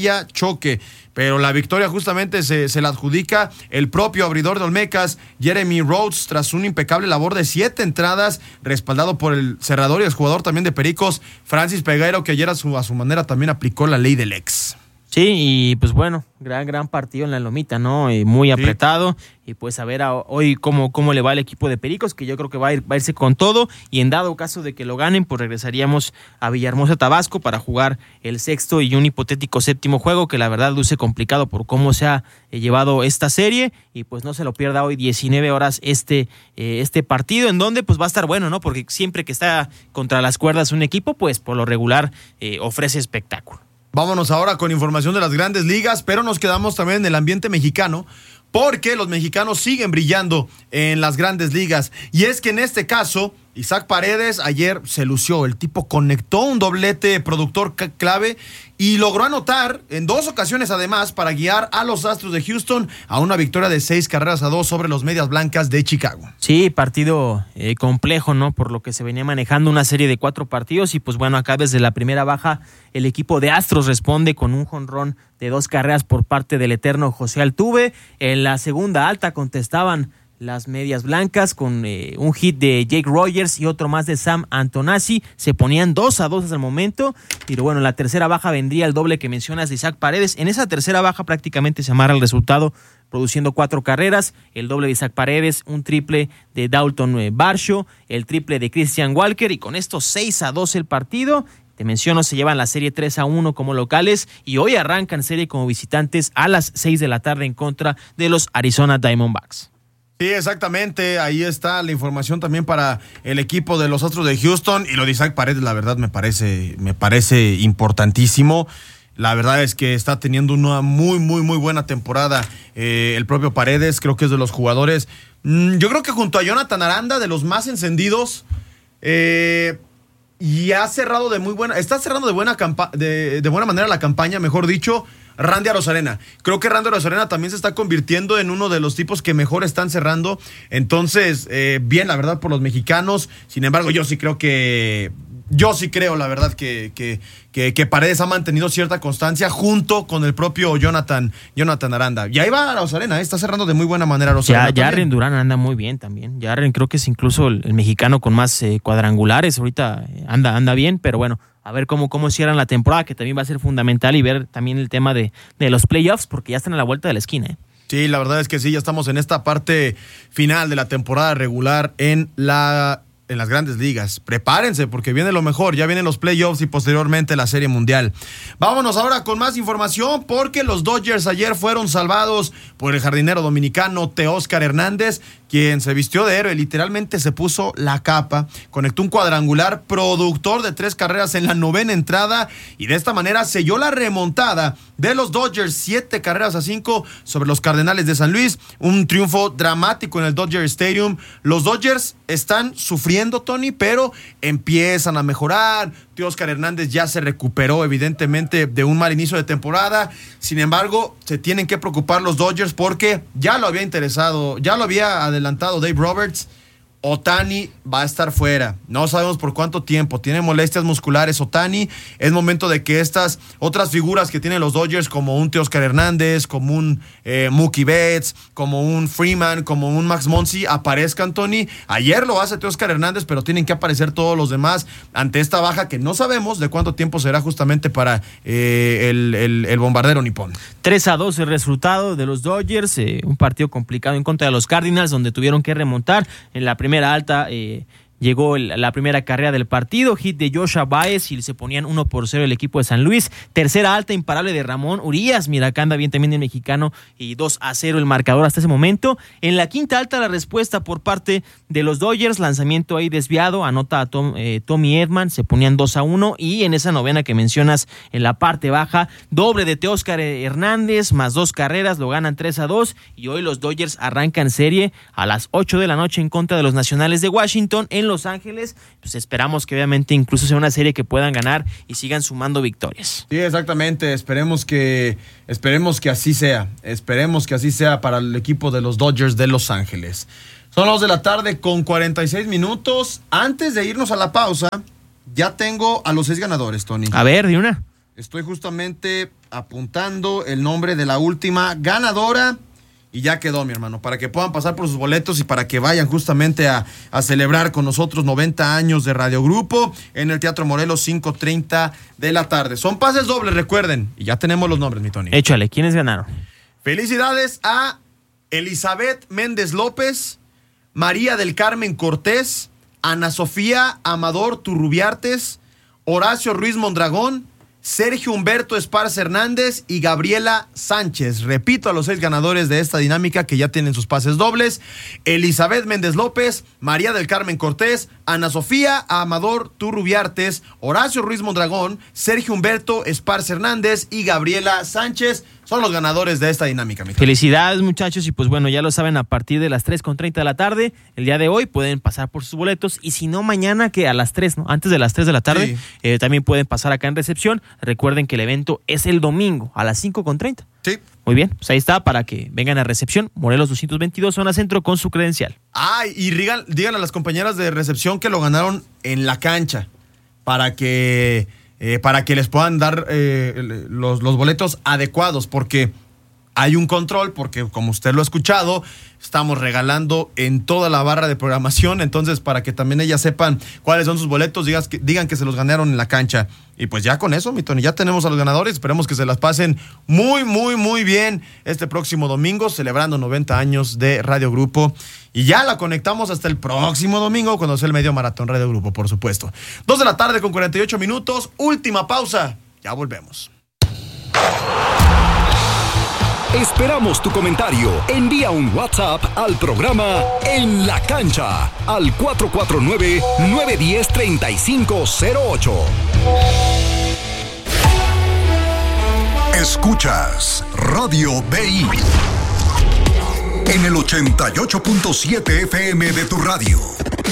pero la victoria justamente se la adjudica el propio abridor de Olmecas, Jeremy Rhodes, tras una impecable labor de 7 entradas, respaldado por el cerrador y el jugador también de Pericos, Francis Peguero, que ayer a su manera también aplicó la ley del ex. Sí, y pues bueno, gran partido en la Lomita, ¿no? Muy apretado, y pues a ver hoy cómo le va al equipo de Pericos, que yo creo que va a irse con todo, y en dado caso de que lo ganen, pues regresaríamos a Villahermosa, Tabasco, para jugar el sexto y un hipotético séptimo juego, que la verdad luce complicado por cómo se ha llevado esta serie, y pues no se lo pierda hoy 19 horas este partido, en donde pues va a estar bueno, ¿no? Porque siempre que está contra las cuerdas un equipo, pues por lo regular ofrece espectáculo. Vámonos ahora con información de las grandes ligas, pero nos quedamos también en el ambiente mexicano, porque los mexicanos siguen brillando en las grandes ligas. Y es que en este caso, Isaac Paredes ayer se lució. El tipo conectó un doblete productor clave y logró anotar en 2 ocasiones además para guiar a los Astros de Houston a una victoria de 6-2 sobre los Medias Blancas de Chicago. Sí, partido complejo, ¿no? Por lo que se venía manejando una serie de 4 partidos y pues bueno, acá desde la primera baja el equipo de Astros responde con un jonrón de 2 carreras por parte del eterno José Altuve. En la segunda alta contestaban las Medias Blancas con un hit de Jake Rogers y otro más de Sam Antonazzi. Se ponían 2-2 hasta el momento. Pero bueno, en la tercera baja vendría el doble que mencionas de Isaac Paredes. En esa tercera baja prácticamente se amarra el resultado, produciendo 4 carreras. El doble de Isaac Paredes, un triple de Dalton Varsho, el triple de Christian Walker. Y con esto 6-2 el partido. Te menciono, se llevan la serie 3-1 como locales y hoy arrancan serie como visitantes a las 6 de la tarde en contra de los Arizona Diamondbacks. Sí, exactamente, ahí está la información también para el equipo de los Astros de Houston, y lo de Isaac Paredes la verdad me parece importantísimo. La verdad es que está teniendo una muy buena temporada el propio Paredes. Creo que es de los jugadores, yo creo que junto a Jonathan Aranda, de los más encendidos, y está cerrando de buena manera la campaña, mejor dicho, Randy Arozarena. Creo que Randy Arozarena también se está convirtiendo en uno de los tipos que mejor están cerrando. Entonces, bien, la verdad, por los mexicanos. Sin embargo, yo sí creo, la verdad, que Paredes ha mantenido cierta constancia junto con el propio Jonathan Aranda. Y ahí va Arozarena, está cerrando de muy buena manera Arozarena. Jarren Durán anda muy bien también. Jarren creo que es incluso el mexicano con más cuadrangulares. Ahorita anda bien, pero bueno, a ver cómo cierran la temporada, que también va a ser fundamental, y ver también el tema de los playoffs, porque ya están a la vuelta de la esquina. Sí, la verdad es que sí, ya estamos en esta parte final de la temporada regular en las grandes ligas. Prepárense porque viene lo mejor, ya vienen los playoffs y posteriormente la Serie Mundial. Vámonos ahora con más información, porque los Dodgers ayer fueron salvados por el jardinero dominicano Teóscar Hernández, quien se vistió de héroe, literalmente se puso la capa, conectó un cuadrangular productor de 3 carreras en la 9ª entrada y de esta manera selló la remontada de los Dodgers, 7-5 sobre los Cardenales de San Luis, un triunfo dramático en el Dodger Stadium. Los Dodgers están sufriendo, Tony, pero empiezan a mejorar. Teóscar Hernández ya se recuperó evidentemente de un mal inicio de temporada. Sin embargo, se tienen que preocupar los Dodgers porque ya lo había adelantado Dave Roberts. Ohtani va a estar fuera. No sabemos por cuánto tiempo. Tiene molestias musculares Ohtani. Es momento de que estas otras figuras que tienen los Dodgers, como un Teóscar Hernández, como un Mookie Betts, como un Freeman, como un Max Muncy, aparezcan, Tony. Ayer lo hace Teóscar Hernández, pero tienen que aparecer todos los demás ante esta baja que no sabemos de cuánto tiempo será justamente para el bombardero nipón. 3-2 el resultado de los Dodgers. Un partido complicado en contra de los Cardinals, donde tuvieron que remontar en la primera alta. Llegó la primera carrera del partido, hit de Joshua Baez y se ponían 1-0 el equipo de San Luis. Tercera alta imparable de Ramón Urias, mira que anda bien también el mexicano, y 2-0 el marcador hasta ese momento. En la quinta alta la respuesta por parte de los Dodgers, lanzamiento ahí desviado, anota a Tommy Edman, se ponían 2-1, y en esa novena que mencionas en la parte baja, doble de Teóscar Hernández, más 2 carreras, lo ganan 3-2, y hoy los Dodgers arrancan serie a las 8 de la noche en contra de los Nacionales de Washington en Los Ángeles. Pues esperamos que obviamente incluso sea una serie que puedan ganar y sigan sumando victorias. Sí, exactamente. Esperemos que así sea. Esperemos que así sea para el equipo de los Dodgers de Los Ángeles. Son las 2 de la tarde con 46 minutos. Antes de irnos a la pausa, ya tengo a los 6 ganadores, Tony. A ver, de una. Estoy justamente apuntando el nombre de la última ganadora. Y ya quedó, mi hermano, para que puedan pasar por sus boletos y para que vayan justamente a celebrar con nosotros 90 años de Radio Grupo en el Teatro Morelos, 5:30 de la tarde. Son pases dobles, recuerden. Y ya tenemos los nombres, mi Tony. Échale, ¿quiénes ganaron? Felicidades a Elizabeth Méndez López, María del Carmen Cortés, Ana Sofía Amador Turrubiartes, Horacio Ruiz Mondragón, Sergio Humberto Esparza Hernández y Gabriela Sánchez. Repito a los 6 ganadores de esta dinámica que ya tienen sus pases dobles: Elizabeth Méndez López, María del Carmen Cortés, Ana Sofía Amador Turrubiartes, Horacio Ruiz Mondragón, Sergio Humberto Esparza Hernández y Gabriela Sánchez. Son los ganadores de esta dinámica. Felicidades, muchachos, y pues bueno, ya lo saben, a partir de las 3:30 de la tarde, el día de hoy, pueden pasar por sus boletos, y si no, mañana, que a las 3, ¿no? Antes de las 3 de la tarde, sí. También pueden pasar acá en recepción. Recuerden que el evento es el domingo, a las 5:30. Sí. Muy bien, pues ahí está, para que vengan a recepción, Morelos 222, zona centro, con su credencial. Y digan a las compañeras de recepción que lo ganaron en la cancha, para que les puedan dar los boletos adecuados, porque hay un control, porque como usted lo ha escuchado, estamos regalando en toda la barra de programación. Entonces, para que también ellas sepan cuáles son sus boletos, digan que se los ganaron en la cancha. Y pues ya con eso, mi Tony, ya tenemos a los ganadores. Esperemos que se las pasen muy, muy, muy bien este próximo domingo, celebrando 90 años de Radio Grupo. Y ya la conectamos hasta el próximo domingo, cuando sea el medio maratón Radio Grupo, por supuesto. 2 de la tarde con 48 minutos. Última pausa. Ya volvemos. Esperamos tu comentario. Envía un WhatsApp al programa En la Cancha al 449-910-3508. Escuchas Radio BI en el 88.7 FM de tu radio.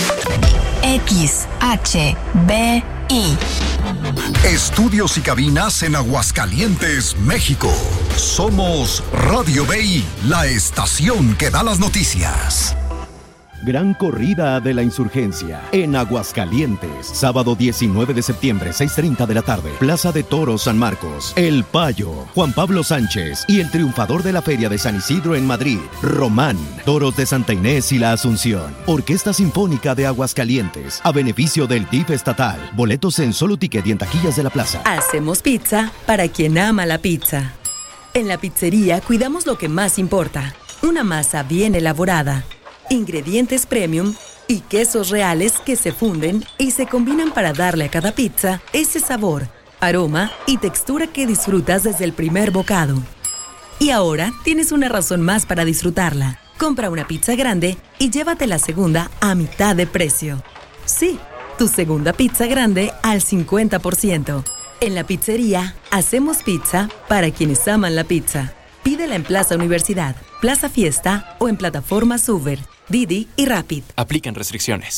XHBI. Estudios y cabinas en Aguascalientes, México. Somos Radio BI, la estación que da las noticias. Gran Corrida de la Insurgencia en Aguascalientes, sábado 19 de septiembre, 6:30 de la tarde, Plaza de Toros San Marcos. El Payo, Juan Pablo Sánchez y el triunfador de la Feria de San Isidro en Madrid, Román. Toros de Santa Inés y la Asunción. Orquesta Sinfónica de Aguascalientes, a beneficio del DIF estatal. Boletos en Solo Ticket y en taquillas de la plaza. Hacemos pizza para quien ama la pizza. En la pizzería cuidamos lo que más importa: una masa bien elaborada, ingredientes premium y quesos reales que se funden y se combinan para darle a cada pizza ese sabor, aroma y textura que disfrutas desde el primer bocado. Y ahora tienes una razón más para disfrutarla. Compra una pizza grande y llévate la segunda a mitad de precio. Sí, tu segunda pizza grande al 50%. En la pizzería, hacemos pizza para quienes aman la pizza. Pídela en Plaza Universidad, Plaza Fiesta o en plataformas Uber, Didi y Rapid. Aplican restricciones.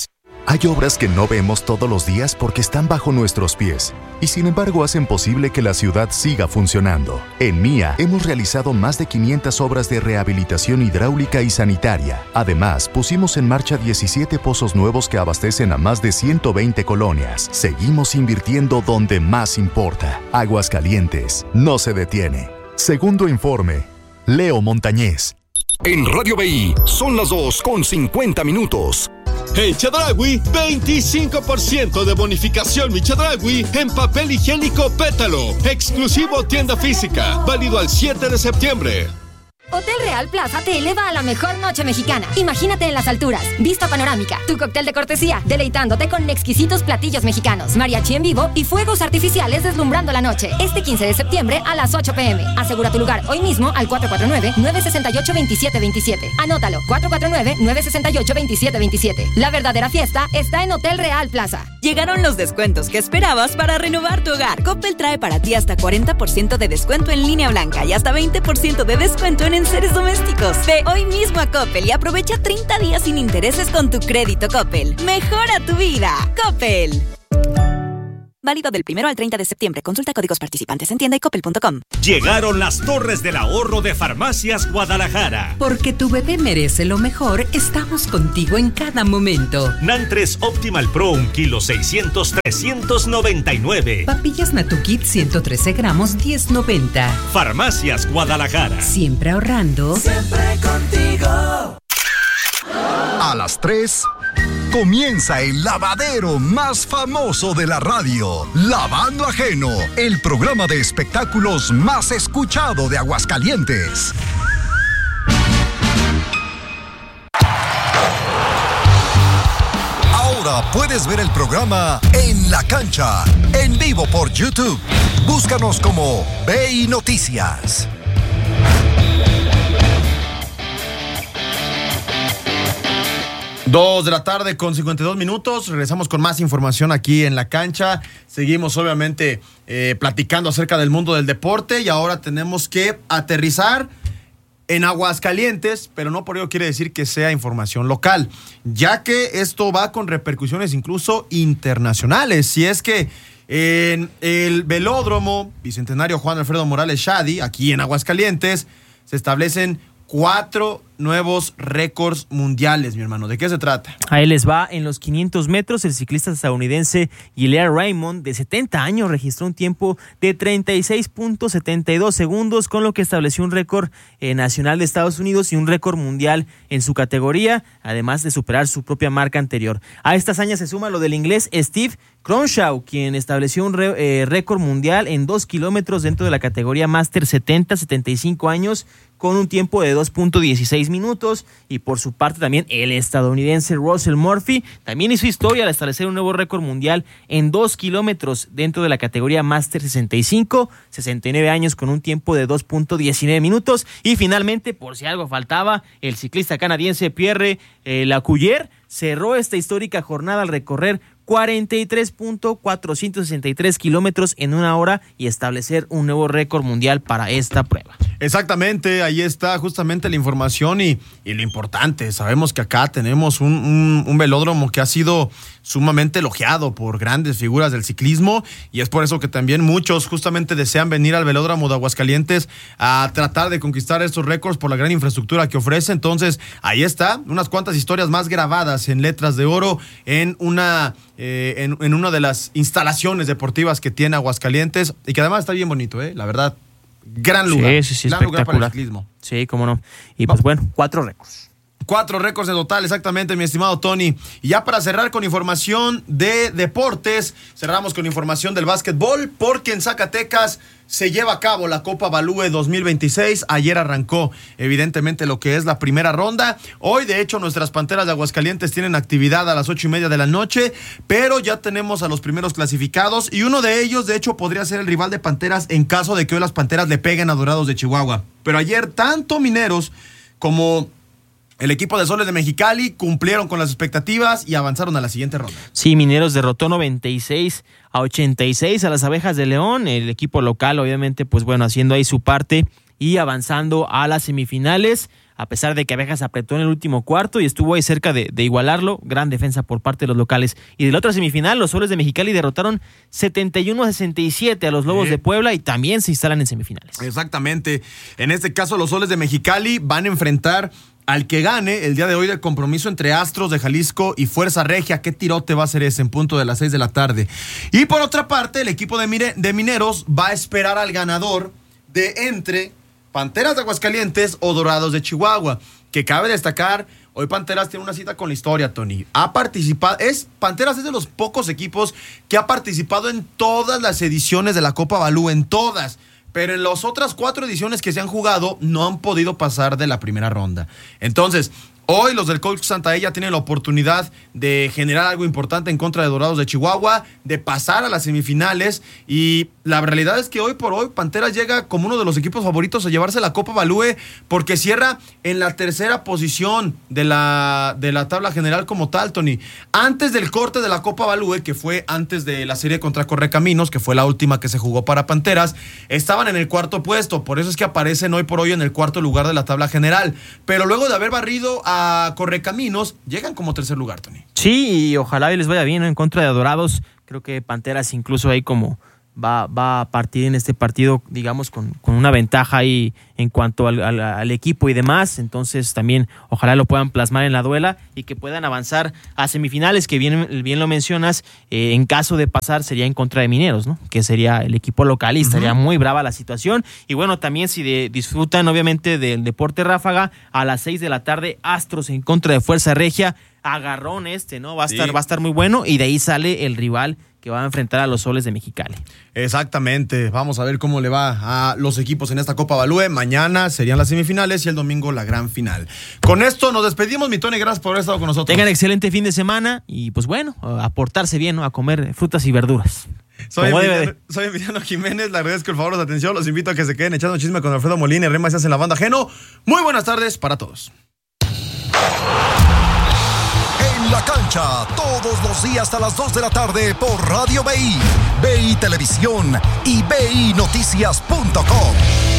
Hay obras que no vemos todos los días porque están bajo nuestros pies y sin embargo hacen posible que la ciudad siga funcionando. En MIA hemos realizado más de 500 obras de rehabilitación hidráulica y sanitaria. Además, pusimos en marcha 17 pozos nuevos que abastecen a más de 120 colonias. Seguimos invirtiendo donde más importa. Aguascalientes no se detiene. Segundo informe, Leo Montañez. En Radio BI son las 2:50. En Chedraui, 25% de bonificación mi Chedraui en papel higiénico Pétalo. Exclusivo tienda física. Válido al 7 de septiembre. Hotel Real Plaza te eleva a la mejor noche mexicana. Imagínate en las alturas, vista panorámica, tu cóctel de cortesía, deleitándote con exquisitos platillos mexicanos, mariachi en vivo y fuegos artificiales deslumbrando la noche. Este 15 de septiembre a las 8 p.m. Asegura tu lugar hoy mismo al 449-968-2727. Anótalo, 449-968-2727. La verdadera fiesta está en Hotel Real Plaza. Llegaron los descuentos que esperabas para renovar tu hogar. Coppel trae para ti hasta 40% de descuento en línea blanca y hasta 20% de descuento en enseres domésticos. Ve hoy mismo a Coppel y aprovecha 30 días sin intereses con tu crédito Coppel. Mejora tu vida. Coppel. Válido del 1 al 30 de septiembre. Consulta códigos participantes en tienda y coppel.com. Llegaron las torres del ahorro de Farmacias Guadalajara. Porque tu bebé merece lo mejor, estamos contigo en cada momento. Nantres Optimal Pro 1 kilo 600, 399. Papillas Natukit 113 gramos, 10.90. Farmacias Guadalajara. Siempre ahorrando. Siempre contigo. A las 3 comienza el lavadero más famoso de la radio, Lavando Ajeno, el programa de espectáculos más escuchado de Aguascalientes. Ahora puedes ver el programa En la Cancha, en vivo por YouTube. Búscanos como BI Noticias. 2 de la tarde con 52 minutos. Regresamos con más información aquí en La Cancha. Seguimos obviamente platicando acerca del mundo del deporte y ahora tenemos que aterrizar en Aguascalientes, pero no por ello quiere decir que sea información local, ya que esto va con repercusiones incluso internacionales. Si es que en el velódromo Bicentenario Juan Alfredo Morales Shady, aquí en Aguascalientes, se establecen 4 nuevos récords mundiales, mi hermano. ¿De qué se trata? Ahí les va. En los 500 metros, el ciclista estadounidense Gillian Raymond, de 70 años, registró un tiempo de 36.72 segundos, con lo que estableció un récord nacional de Estados Unidos y un récord mundial en su categoría, además de superar su propia marca anterior. A esta hazaña se suma lo del inglés Steve Cronshaw, quien estableció un récord mundial en 2 kilómetros dentro de la categoría Master 70-75 años, con un tiempo de 2.16 minutos, y por su parte también el estadounidense Russell Murphy también hizo historia al establecer un nuevo récord mundial en 2 kilómetros dentro de la categoría Master 65, 69 años, con un tiempo de 2.19 minutos, y finalmente, por si algo faltaba, el ciclista canadiense Pierre Lacourier cerró esta histórica jornada al recorrer 43.463 kilómetros en 1 hora y establecer un nuevo récord mundial para esta prueba. Exactamente, ahí está justamente la información y lo importante. Sabemos que acá tenemos un velódromo que ha sido sumamente elogiado por grandes figuras del ciclismo, y es por eso que también muchos justamente desean venir al velódromo de Aguascalientes a tratar de conquistar estos récords por la gran infraestructura que ofrece. Entonces, ahí está, unas cuantas historias más grabadas en letras de oro en una de las instalaciones deportivas que tiene Aguascalientes, y que además está bien bonito, la verdad. Gran lugar. Sí, gran lugar para el ciclismo. Sí, cómo no. Y pues bueno, 4 récords. 4 récords en total, exactamente, mi estimado Tony. Y ya para cerrar con información de deportes, cerramos con información del básquetbol, porque en Zacatecas se lleva a cabo la Copa Balúe 2026. Ayer arrancó, evidentemente, lo que es la primera ronda. Hoy, de hecho, nuestras Panteras de Aguascalientes tienen actividad a las 8:30 de la noche, pero ya tenemos a los primeros clasificados, y uno de ellos, de hecho, podría ser el rival de Panteras en caso de que hoy las Panteras le peguen a Dorados de Chihuahua. Pero ayer, tanto Mineros como el equipo de Soles de Mexicali cumplieron con las expectativas y avanzaron a la siguiente ronda. Sí, Mineros derrotó 96-86 a las Abejas de León. El equipo local, obviamente, pues bueno, haciendo ahí su parte y avanzando a las semifinales. a pesar de que Abejas apretó en el último cuarto y estuvo ahí cerca de igualarlo. Gran defensa por parte de los locales. Y de la otra semifinal, los Soles de Mexicali derrotaron 71-67 a los Lobos de Puebla y también se instalan en semifinales. Exactamente. En este caso, los Soles de Mexicali van a enfrentar al que gane el día de hoy del compromiso entre Astros de Jalisco y Fuerza Regia. ¿Qué tirote va a ser ese en punto de las 6 de la tarde? Y por otra parte, el equipo de Mineros va a esperar al ganador de entre Panteras de Aguascalientes o Dorados de Chihuahua. Que cabe destacar, hoy Panteras tiene una cita con la historia, Tony. Ha participado, Panteras es de los pocos equipos que ha participado en todas las ediciones de la Copa Balú, en todas. Pero en las otras 4 ediciones que se han jugado no han podido pasar de la primera ronda. Entonces, hoy los del Coach Santaella tienen la oportunidad de generar algo importante en contra de Dorados de Chihuahua, de pasar a las semifinales, y la realidad es que hoy por hoy Panteras llega como uno de los equipos favoritos a llevarse la Copa Balúe, porque cierra en la tercera posición de la tabla general como tal, Tony. Antes del corte de la Copa Balúe, que fue antes de la serie contra Correcaminos, que fue la última que se jugó para Panteras, estaban en el cuarto puesto, por eso es que aparecen hoy por hoy en el cuarto lugar de la tabla general, pero luego de haber barrido a Correcaminos, llegan como tercer lugar, Tony. Sí, y ojalá y les vaya bien, ¿no? En contra de Dorados. Creo que Panteras incluso ahí como va a partir en este partido, digamos, con una ventaja ahí en cuanto al equipo y demás. Entonces también ojalá lo puedan plasmar en la duela y que puedan avanzar a semifinales, que bien lo mencionas. En caso de pasar sería en contra de Mineros, ¿no? Que sería el equipo local y estaría muy brava la situación. Y bueno, también si disfrutan obviamente del deporte ráfaga, a las 6 de la tarde, Astros en contra de Fuerza Regia. Agarrón ¿no? Va a estar muy bueno, y de ahí sale el rival que va a enfrentar a los Soles de Mexicali. Exactamente, vamos a ver cómo le va a los equipos en esta Copa Balúe. Mañana serían las semifinales y el domingo la gran final. Con esto nos despedimos, mi Tony, gracias por haber estado con nosotros. Tengan excelente fin de semana y pues bueno, a portarse bien, ¿no? A comer frutas y verduras. Soy Emiliano Jiménez, le agradezco el favor de su atención, los invito a que se queden echando chisme con Alfredo Molina y Rema Macías en la banda Ajeno. Muy buenas tardes para todos. La cancha, todos los días a las 2 de la tarde por Radio BI, BI Televisión y BINoticias.com.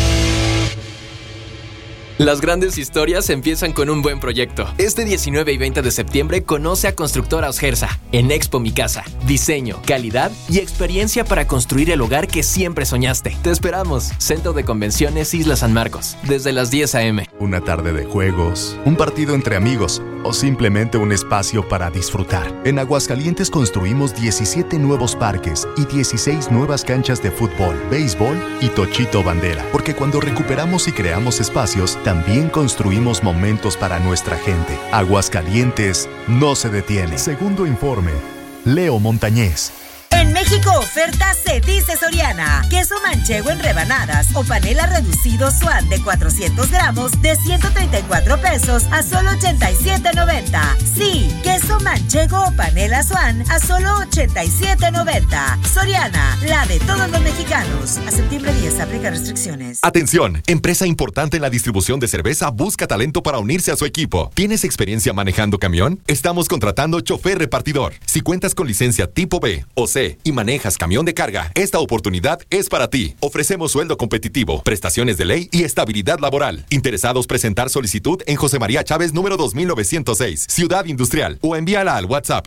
Las grandes historias empiezan con un buen proyecto. Este 19 y 20 de septiembre conoce a Constructora Osgersa en Expo Mi Casa. Diseño, calidad y experiencia para construir el hogar que siempre soñaste. Te esperamos. Centro de Convenciones Isla San Marcos, desde las 10 a.m. Una tarde de juegos, un partido entre amigos o simplemente un espacio para disfrutar. En Aguascalientes construimos 17 nuevos parques y 16 nuevas canchas de fútbol, béisbol y tochito bandera. Porque cuando recuperamos y creamos espacios, también construimos momentos para nuestra gente. Aguascalientes no se detiene. Segundo informe, Leo Montañez. En México, oferta se dice Soriana. Queso manchego en rebanadas o panela reducido Swan de 400 gramos de 134 pesos a solo 87.90. Sí, queso manchego o panela Swan a solo 87.90. Soriana, la de todos los mexicanos. A septiembre 10 aplica restricciones. Atención, empresa importante en la distribución de cerveza busca talento para unirse a su equipo. ¿Tienes experiencia manejando camión? Estamos contratando chofer repartidor. Si cuentas con licencia tipo B o C y manejas camión de carga, esta oportunidad es para ti. Ofrecemos sueldo competitivo, prestaciones de ley y estabilidad laboral. Interesados, presentar solicitud en José María Chávez número 2906, Ciudad Industrial, o envíala al WhatsApp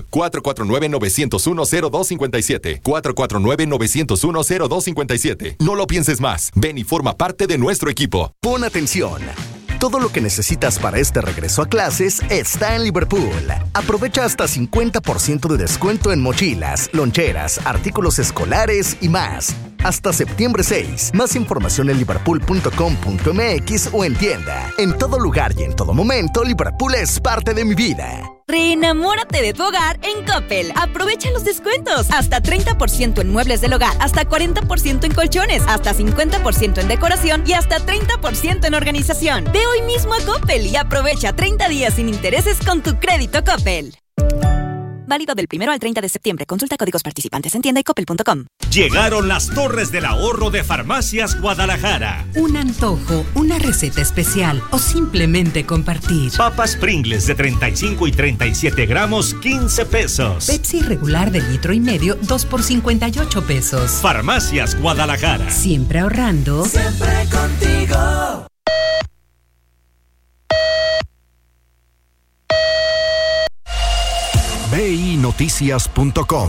449-901-0257, 449-901-0257. No lo pienses más, ven y forma parte de nuestro equipo. Pon atención. Todo lo que necesitas para este regreso a clases está en Liverpool. Aprovecha hasta 50% de descuento en mochilas, loncheras, artículos escolares y más. Hasta septiembre 6. Más información en liverpool.com.mx o en tienda. En todo lugar y en todo momento, Liverpool es parte de mi vida. Reenamórate de tu hogar en Coppel. Aprovecha los descuentos. Hasta 30% en muebles del hogar, hasta 40% en colchones, hasta 50% en decoración y hasta 30% en organización. Ve hoy mismo a Coppel y aprovecha 30 días sin intereses con tu crédito Coppel. Válido del 1 al 30 de septiembre. Consulta códigos participantes en tienda y coppel.com. Llegaron las Torres del Ahorro de Farmacias Guadalajara. Un antojo, una receta especial o simplemente compartir. Papas Pringles de 35 y 37 gramos, 15 pesos. Pepsi regular de 1,5 litros, 2 por 58 pesos. Farmacias Guadalajara. Siempre ahorrando. Siempre contigo. BINoticias.com.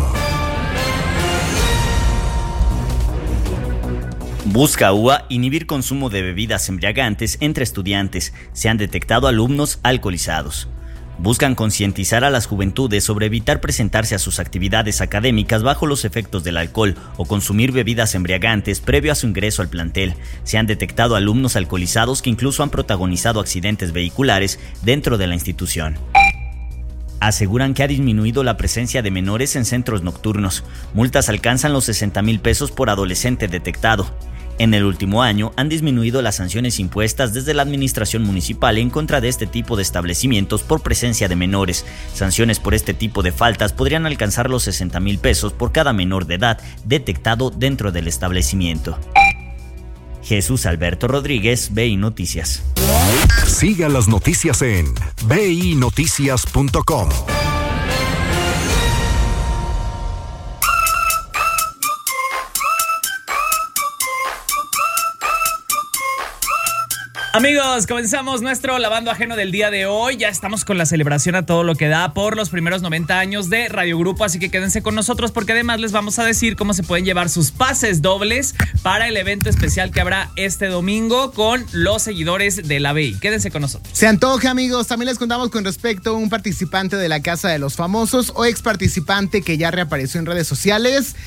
Busca UA inhibir consumo de bebidas embriagantes entre estudiantes. Se han detectado alumnos alcoholizados. Buscan concientizar a las juventudes sobre evitar presentarse a sus actividades académicas bajo los efectos del alcohol o consumir bebidas embriagantes previo a su ingreso al plantel. Se han detectado alumnos alcoholizados que incluso han protagonizado accidentes vehiculares dentro de la institución. Aseguran que ha disminuido la presencia de menores en centros nocturnos. Multas alcanzan los 60,000 pesos por adolescente detectado. En el último año han disminuido las sanciones impuestas desde la administración municipal en contra de este tipo de establecimientos por presencia de menores. Sanciones por este tipo de faltas podrían alcanzar los 60,000 pesos por cada menor de edad detectado dentro del establecimiento. Jesús Alberto Rodríguez, BI Noticias. Siga las noticias en BINoticias.com. Amigos, comenzamos nuestro lavando ajeno del día de hoy. Ya estamos con la celebración a todo lo que da por los primeros 90 años de Radio Grupo, así que quédense con nosotros porque además les vamos a decir cómo se pueden llevar sus pases dobles para el evento especial que habrá este domingo con los seguidores de la BI. Quédense con nosotros. Se antoja, amigos. También les contamos con respecto a un participante de la Casa de los Famosos o ex participante que ya reapareció en redes sociales.